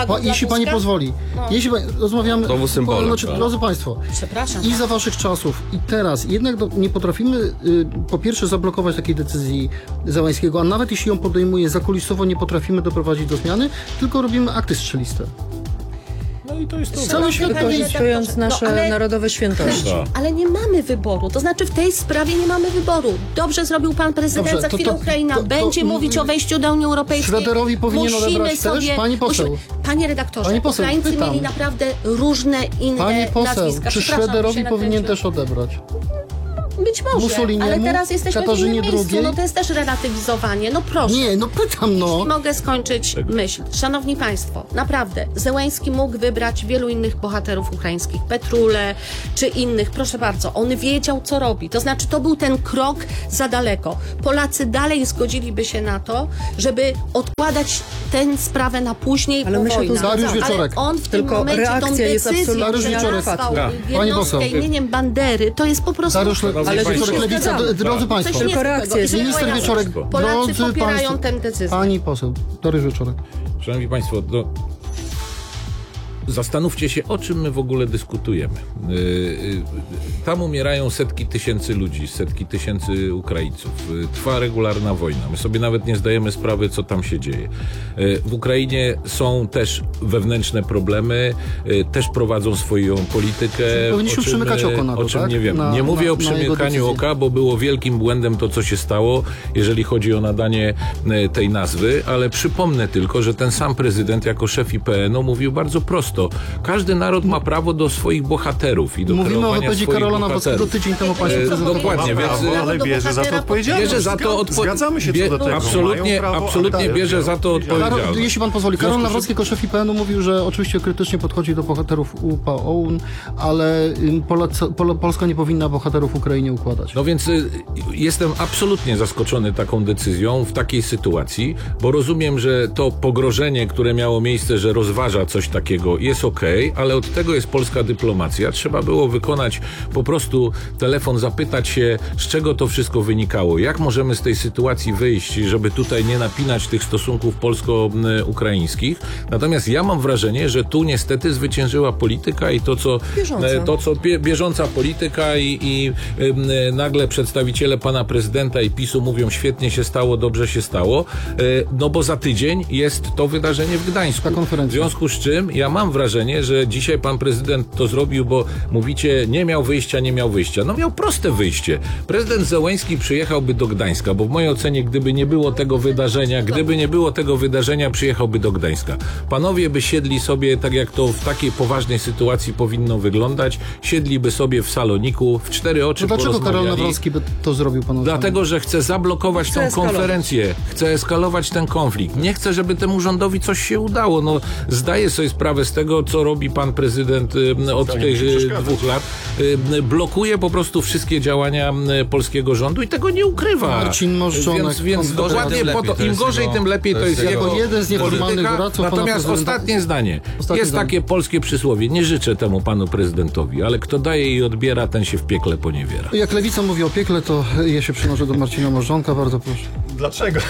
rozmawiamy, drodzy Państwo, i za waszych czasów i teraz jednak nie potrafimy po pierwsze zablokować takiej decyzji Zełenskiego, a nawet jeśli ją podejmuje zakulisowo, nie potrafimy doprowadzić do zmiany, tylko robimy akty strzeliste.
No i to jest to.
Cały świat wykorzystując nasze narodowe świętości.
Ale nie mamy wyboru. To znaczy w tej sprawie nie mamy wyboru. Dobrze zrobił pan prezydent, za chwilę Ukraina będzie mówić o wejściu do Unii Europejskiej.
Schroederowi powinien odebrać też? Pani poseł.
Panie redaktorze, Ukraińcy mieli naprawdę różne inne nazwiska.
Czy Schroederowi powinien też odebrać?
Być może, ale teraz jesteśmy w innym miejscu. No to jest też relatywizowanie. No proszę.
Nie, no pytam, no.
Mogę skończyć myśl. Szanowni Państwo, naprawdę, Zełenski mógł wybrać wielu innych bohaterów ukraińskich, Petrulę czy innych. Proszę bardzo, on wiedział, co robi. To znaczy, to był ten krok za daleko. Polacy dalej zgodziliby się na to, żeby odkładać tę sprawę na później,
ale my się tu
Dariusz Wieczorek.
Ale on w tym momencie tą decyzję nazwał jednostkę imieniem Bandery, to jest po prostu...
Ale Lewica, drodzy Państwo,
tylko reakcja jest.
Minister Wieczorek,
Polacy popierają tę decyzję.
Pani poseł, Dariusz Wieczorek.
Szanowni Państwo, zastanówcie się, o czym my w ogóle dyskutujemy. Tam umierają setki tysięcy ludzi, setki tysięcy Ukraińców. Trwa regularna wojna. My sobie nawet nie zdajemy sprawy, co tam się dzieje. W Ukrainie są też wewnętrzne problemy, też prowadzą swoją politykę.
Powinniśmy przymykać oko na to,
o czym
tak?
nie wiem. Nie mówię o przymykaniu oka, bo było wielkim błędem to, co się stało, jeżeli chodzi o nadanie tej nazwy, ale przypomnę tylko, że ten sam prezydent jako szef IPN-u mówił bardzo prosto. Każdy naród ma prawo do swoich bohaterów i do
Mówimy o
kreowania
wypowiedzi
swoich
Karola
bohaterów.
Nawrockiego tydzień temu państwo prezydentowi.
Dokładnie, więc...
Ale bierze za to odpowiedzialność.
Bierze za to
Zgadzamy się co do tego.
Absolutnie bierze za to odpowiedzialność.
Jeśli pan pozwoli, Karol Nawrocki jako szef IPN-u mówił, że oczywiście krytycznie podchodzi do bohaterów UPA-OUN, ale Polska nie powinna bohaterów Ukrainie układać.
No więc jestem absolutnie zaskoczony taką decyzją w takiej sytuacji, bo rozumiem, że to pogrożenie, które miało miejsce, że rozważa coś takiego, jest okej, ale od tego jest polska dyplomacja. Trzeba było wykonać po prostu telefon, zapytać się, z czego to wszystko wynikało, jak możemy z tej sytuacji wyjść, żeby tutaj nie napinać tych stosunków polsko-ukraińskich. Natomiast ja mam wrażenie, że tu niestety zwyciężyła polityka i bieżąca polityka i nagle przedstawiciele pana prezydenta i PiS-u mówią, świetnie się stało, dobrze się stało, no bo za tydzień jest to wydarzenie w Gdańsku.
Ta konferencja.
W związku z czym ja mam wrażenie, że dzisiaj pan prezydent to zrobił, bo mówicie, nie miał wyjścia. No miał proste wyjście. Prezydent Zełenski przyjechałby do Gdańska, bo w mojej ocenie, gdyby nie było tego wydarzenia, przyjechałby do Gdańska. Panowie by siedli sobie, tak jak to w takiej poważnej sytuacji powinno wyglądać, siedliby sobie w saloniku, w cztery oczy
Dlaczego Karol Nawrocki by to zrobił, panu?
Dlatego, że chce zablokować tą konferencję, chce eskalować ten konflikt. Nie chce, żeby temu rządowi coś się udało. No, zdaję sobie sprawę z tego, co robi pan prezydent od tych 2 lat. Blokuje po prostu wszystkie działania polskiego rządu i tego nie ukrywa.
Marcin Morszczonek.
Więc dokładnie po to, im gorzej, tym lepiej, to jest jego
jeden z nieformalnych doradców.
Natomiast ostatnie zdanie. Jest takie polskie przysłowie. Nie życzę temu panu prezydentowi, ale kto daje i odbiera, ten się w piekle poniewiera.
Jak Lewica mówi o piekle, to ja się przynoszę do Marcina Morszczonka, bardzo proszę.
Dlaczego?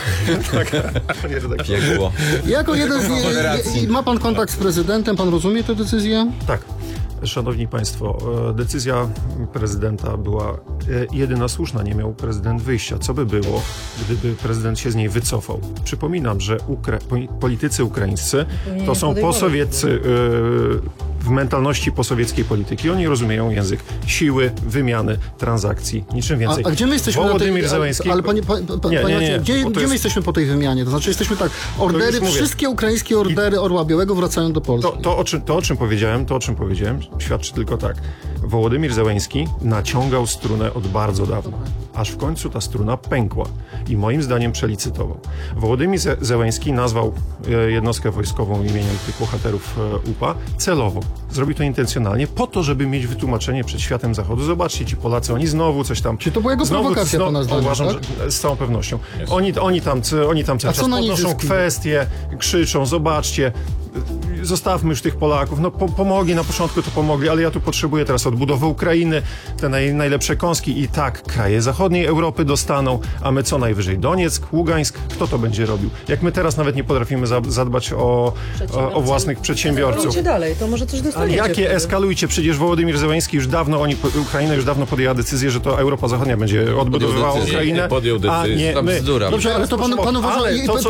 Piekło.
Jako jeden z... Ma pan kontakt z prezydentem, pan rozumie tę decyzję?
Tak. Szanowni Państwo, decyzja prezydenta była jedyna słuszna, nie miał prezydent wyjścia. Co by było, gdyby prezydent się z niej wycofał? Przypominam, że politycy ukraińscy to są posowieccy w mentalności posowieckiej polityki. Oni rozumieją język siły, wymiany, transakcji, niczym więcej.
A gdzie my jesteśmy
Władimir Zełenski...
Ale panie, gdzie my jesteśmy po tej wymianie? To znaczy jesteśmy tak, ordery, wszystkie ukraińskie ordery Orła Białego wracają do Polski.
To o czym powiedziałem, świadczy tylko tak. Wołodymir Zełenski naciągał strunę od bardzo dawna, aż w końcu ta struna pękła i moim zdaniem przelicytował. Wołodymir Zełenski nazwał jednostkę wojskową imieniem tych bohaterów UPA celowo. Zrobił to intencjonalnie po to, żeby mieć wytłumaczenie przed światem Zachodu. Zobaczcie, ci Polacy, oni znowu coś tam...
Czy to była jego prowokacja, pana zdaniem?
Uważam,
tak?
że z całą pewnością. Oni tam cały czas podnoszą kwestie, krzyczą, zobaczcie, zostawmy już tych Polaków. No pomogli, na początku to pomogli, ale ja tu potrzebuję teraz odbudowy Ukrainy, te najlepsze kąski i tak kraje zachodniej Europy dostaną, a my co najwyżej Donieck, Ługańsk, kto to będzie robił? Jak my teraz nawet nie potrafimy zadbać o własnych przedsiębiorców.
Idźcie dalej, to może coś dostaniecie.
Ale jakie eskalujcie? Przecież Wołodymir Zełenski Ukraina już dawno podjęła decyzję, że to Europa Zachodnia będzie odbudowywała Ukrainę.
Podjął decyzję.
A nie my.
Dobrze, ale to pan uważa,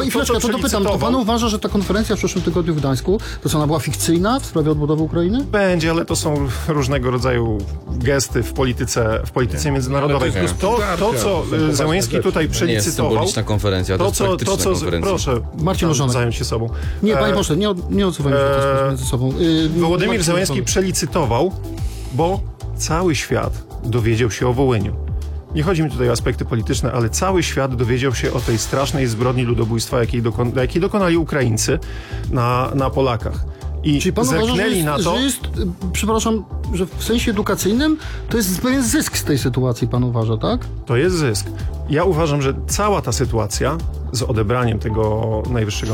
to pan uważa, że ta konferencja w przyszłym tygodniu w Gdańsku, to co ona była fikcyjna w sprawie odbudowy Ukrainy?
Będzie, ale to są różnego rodzaju gesty w polityce międzynarodowej. To co Zełenski tutaj przelicytował...
Nie jest symboliczna konferencja, to jest praktyczna konferencja.
Proszę,
Marcin Morszczonek,
zająć się sobą.
Nie, panie pośle, nie odzywajmy się w ten sposób między sobą.
Wołodymir Zełenski przelicytował, bo cały świat dowiedział się o Wołyniu. Nie chodzi mi tutaj o aspekty polityczne, ale cały świat dowiedział się o tej strasznej zbrodni ludobójstwa, jakiej dokonali Ukraińcy na Polakach. I
czyli pan
zerknęli
uważa,
na to...
że jest, przepraszam, że w sensie edukacyjnym to jest pewien zysk z tej sytuacji, pan uważa, tak?
To jest zysk. Ja uważam, że cała ta sytuacja z odebraniem tego najwyższego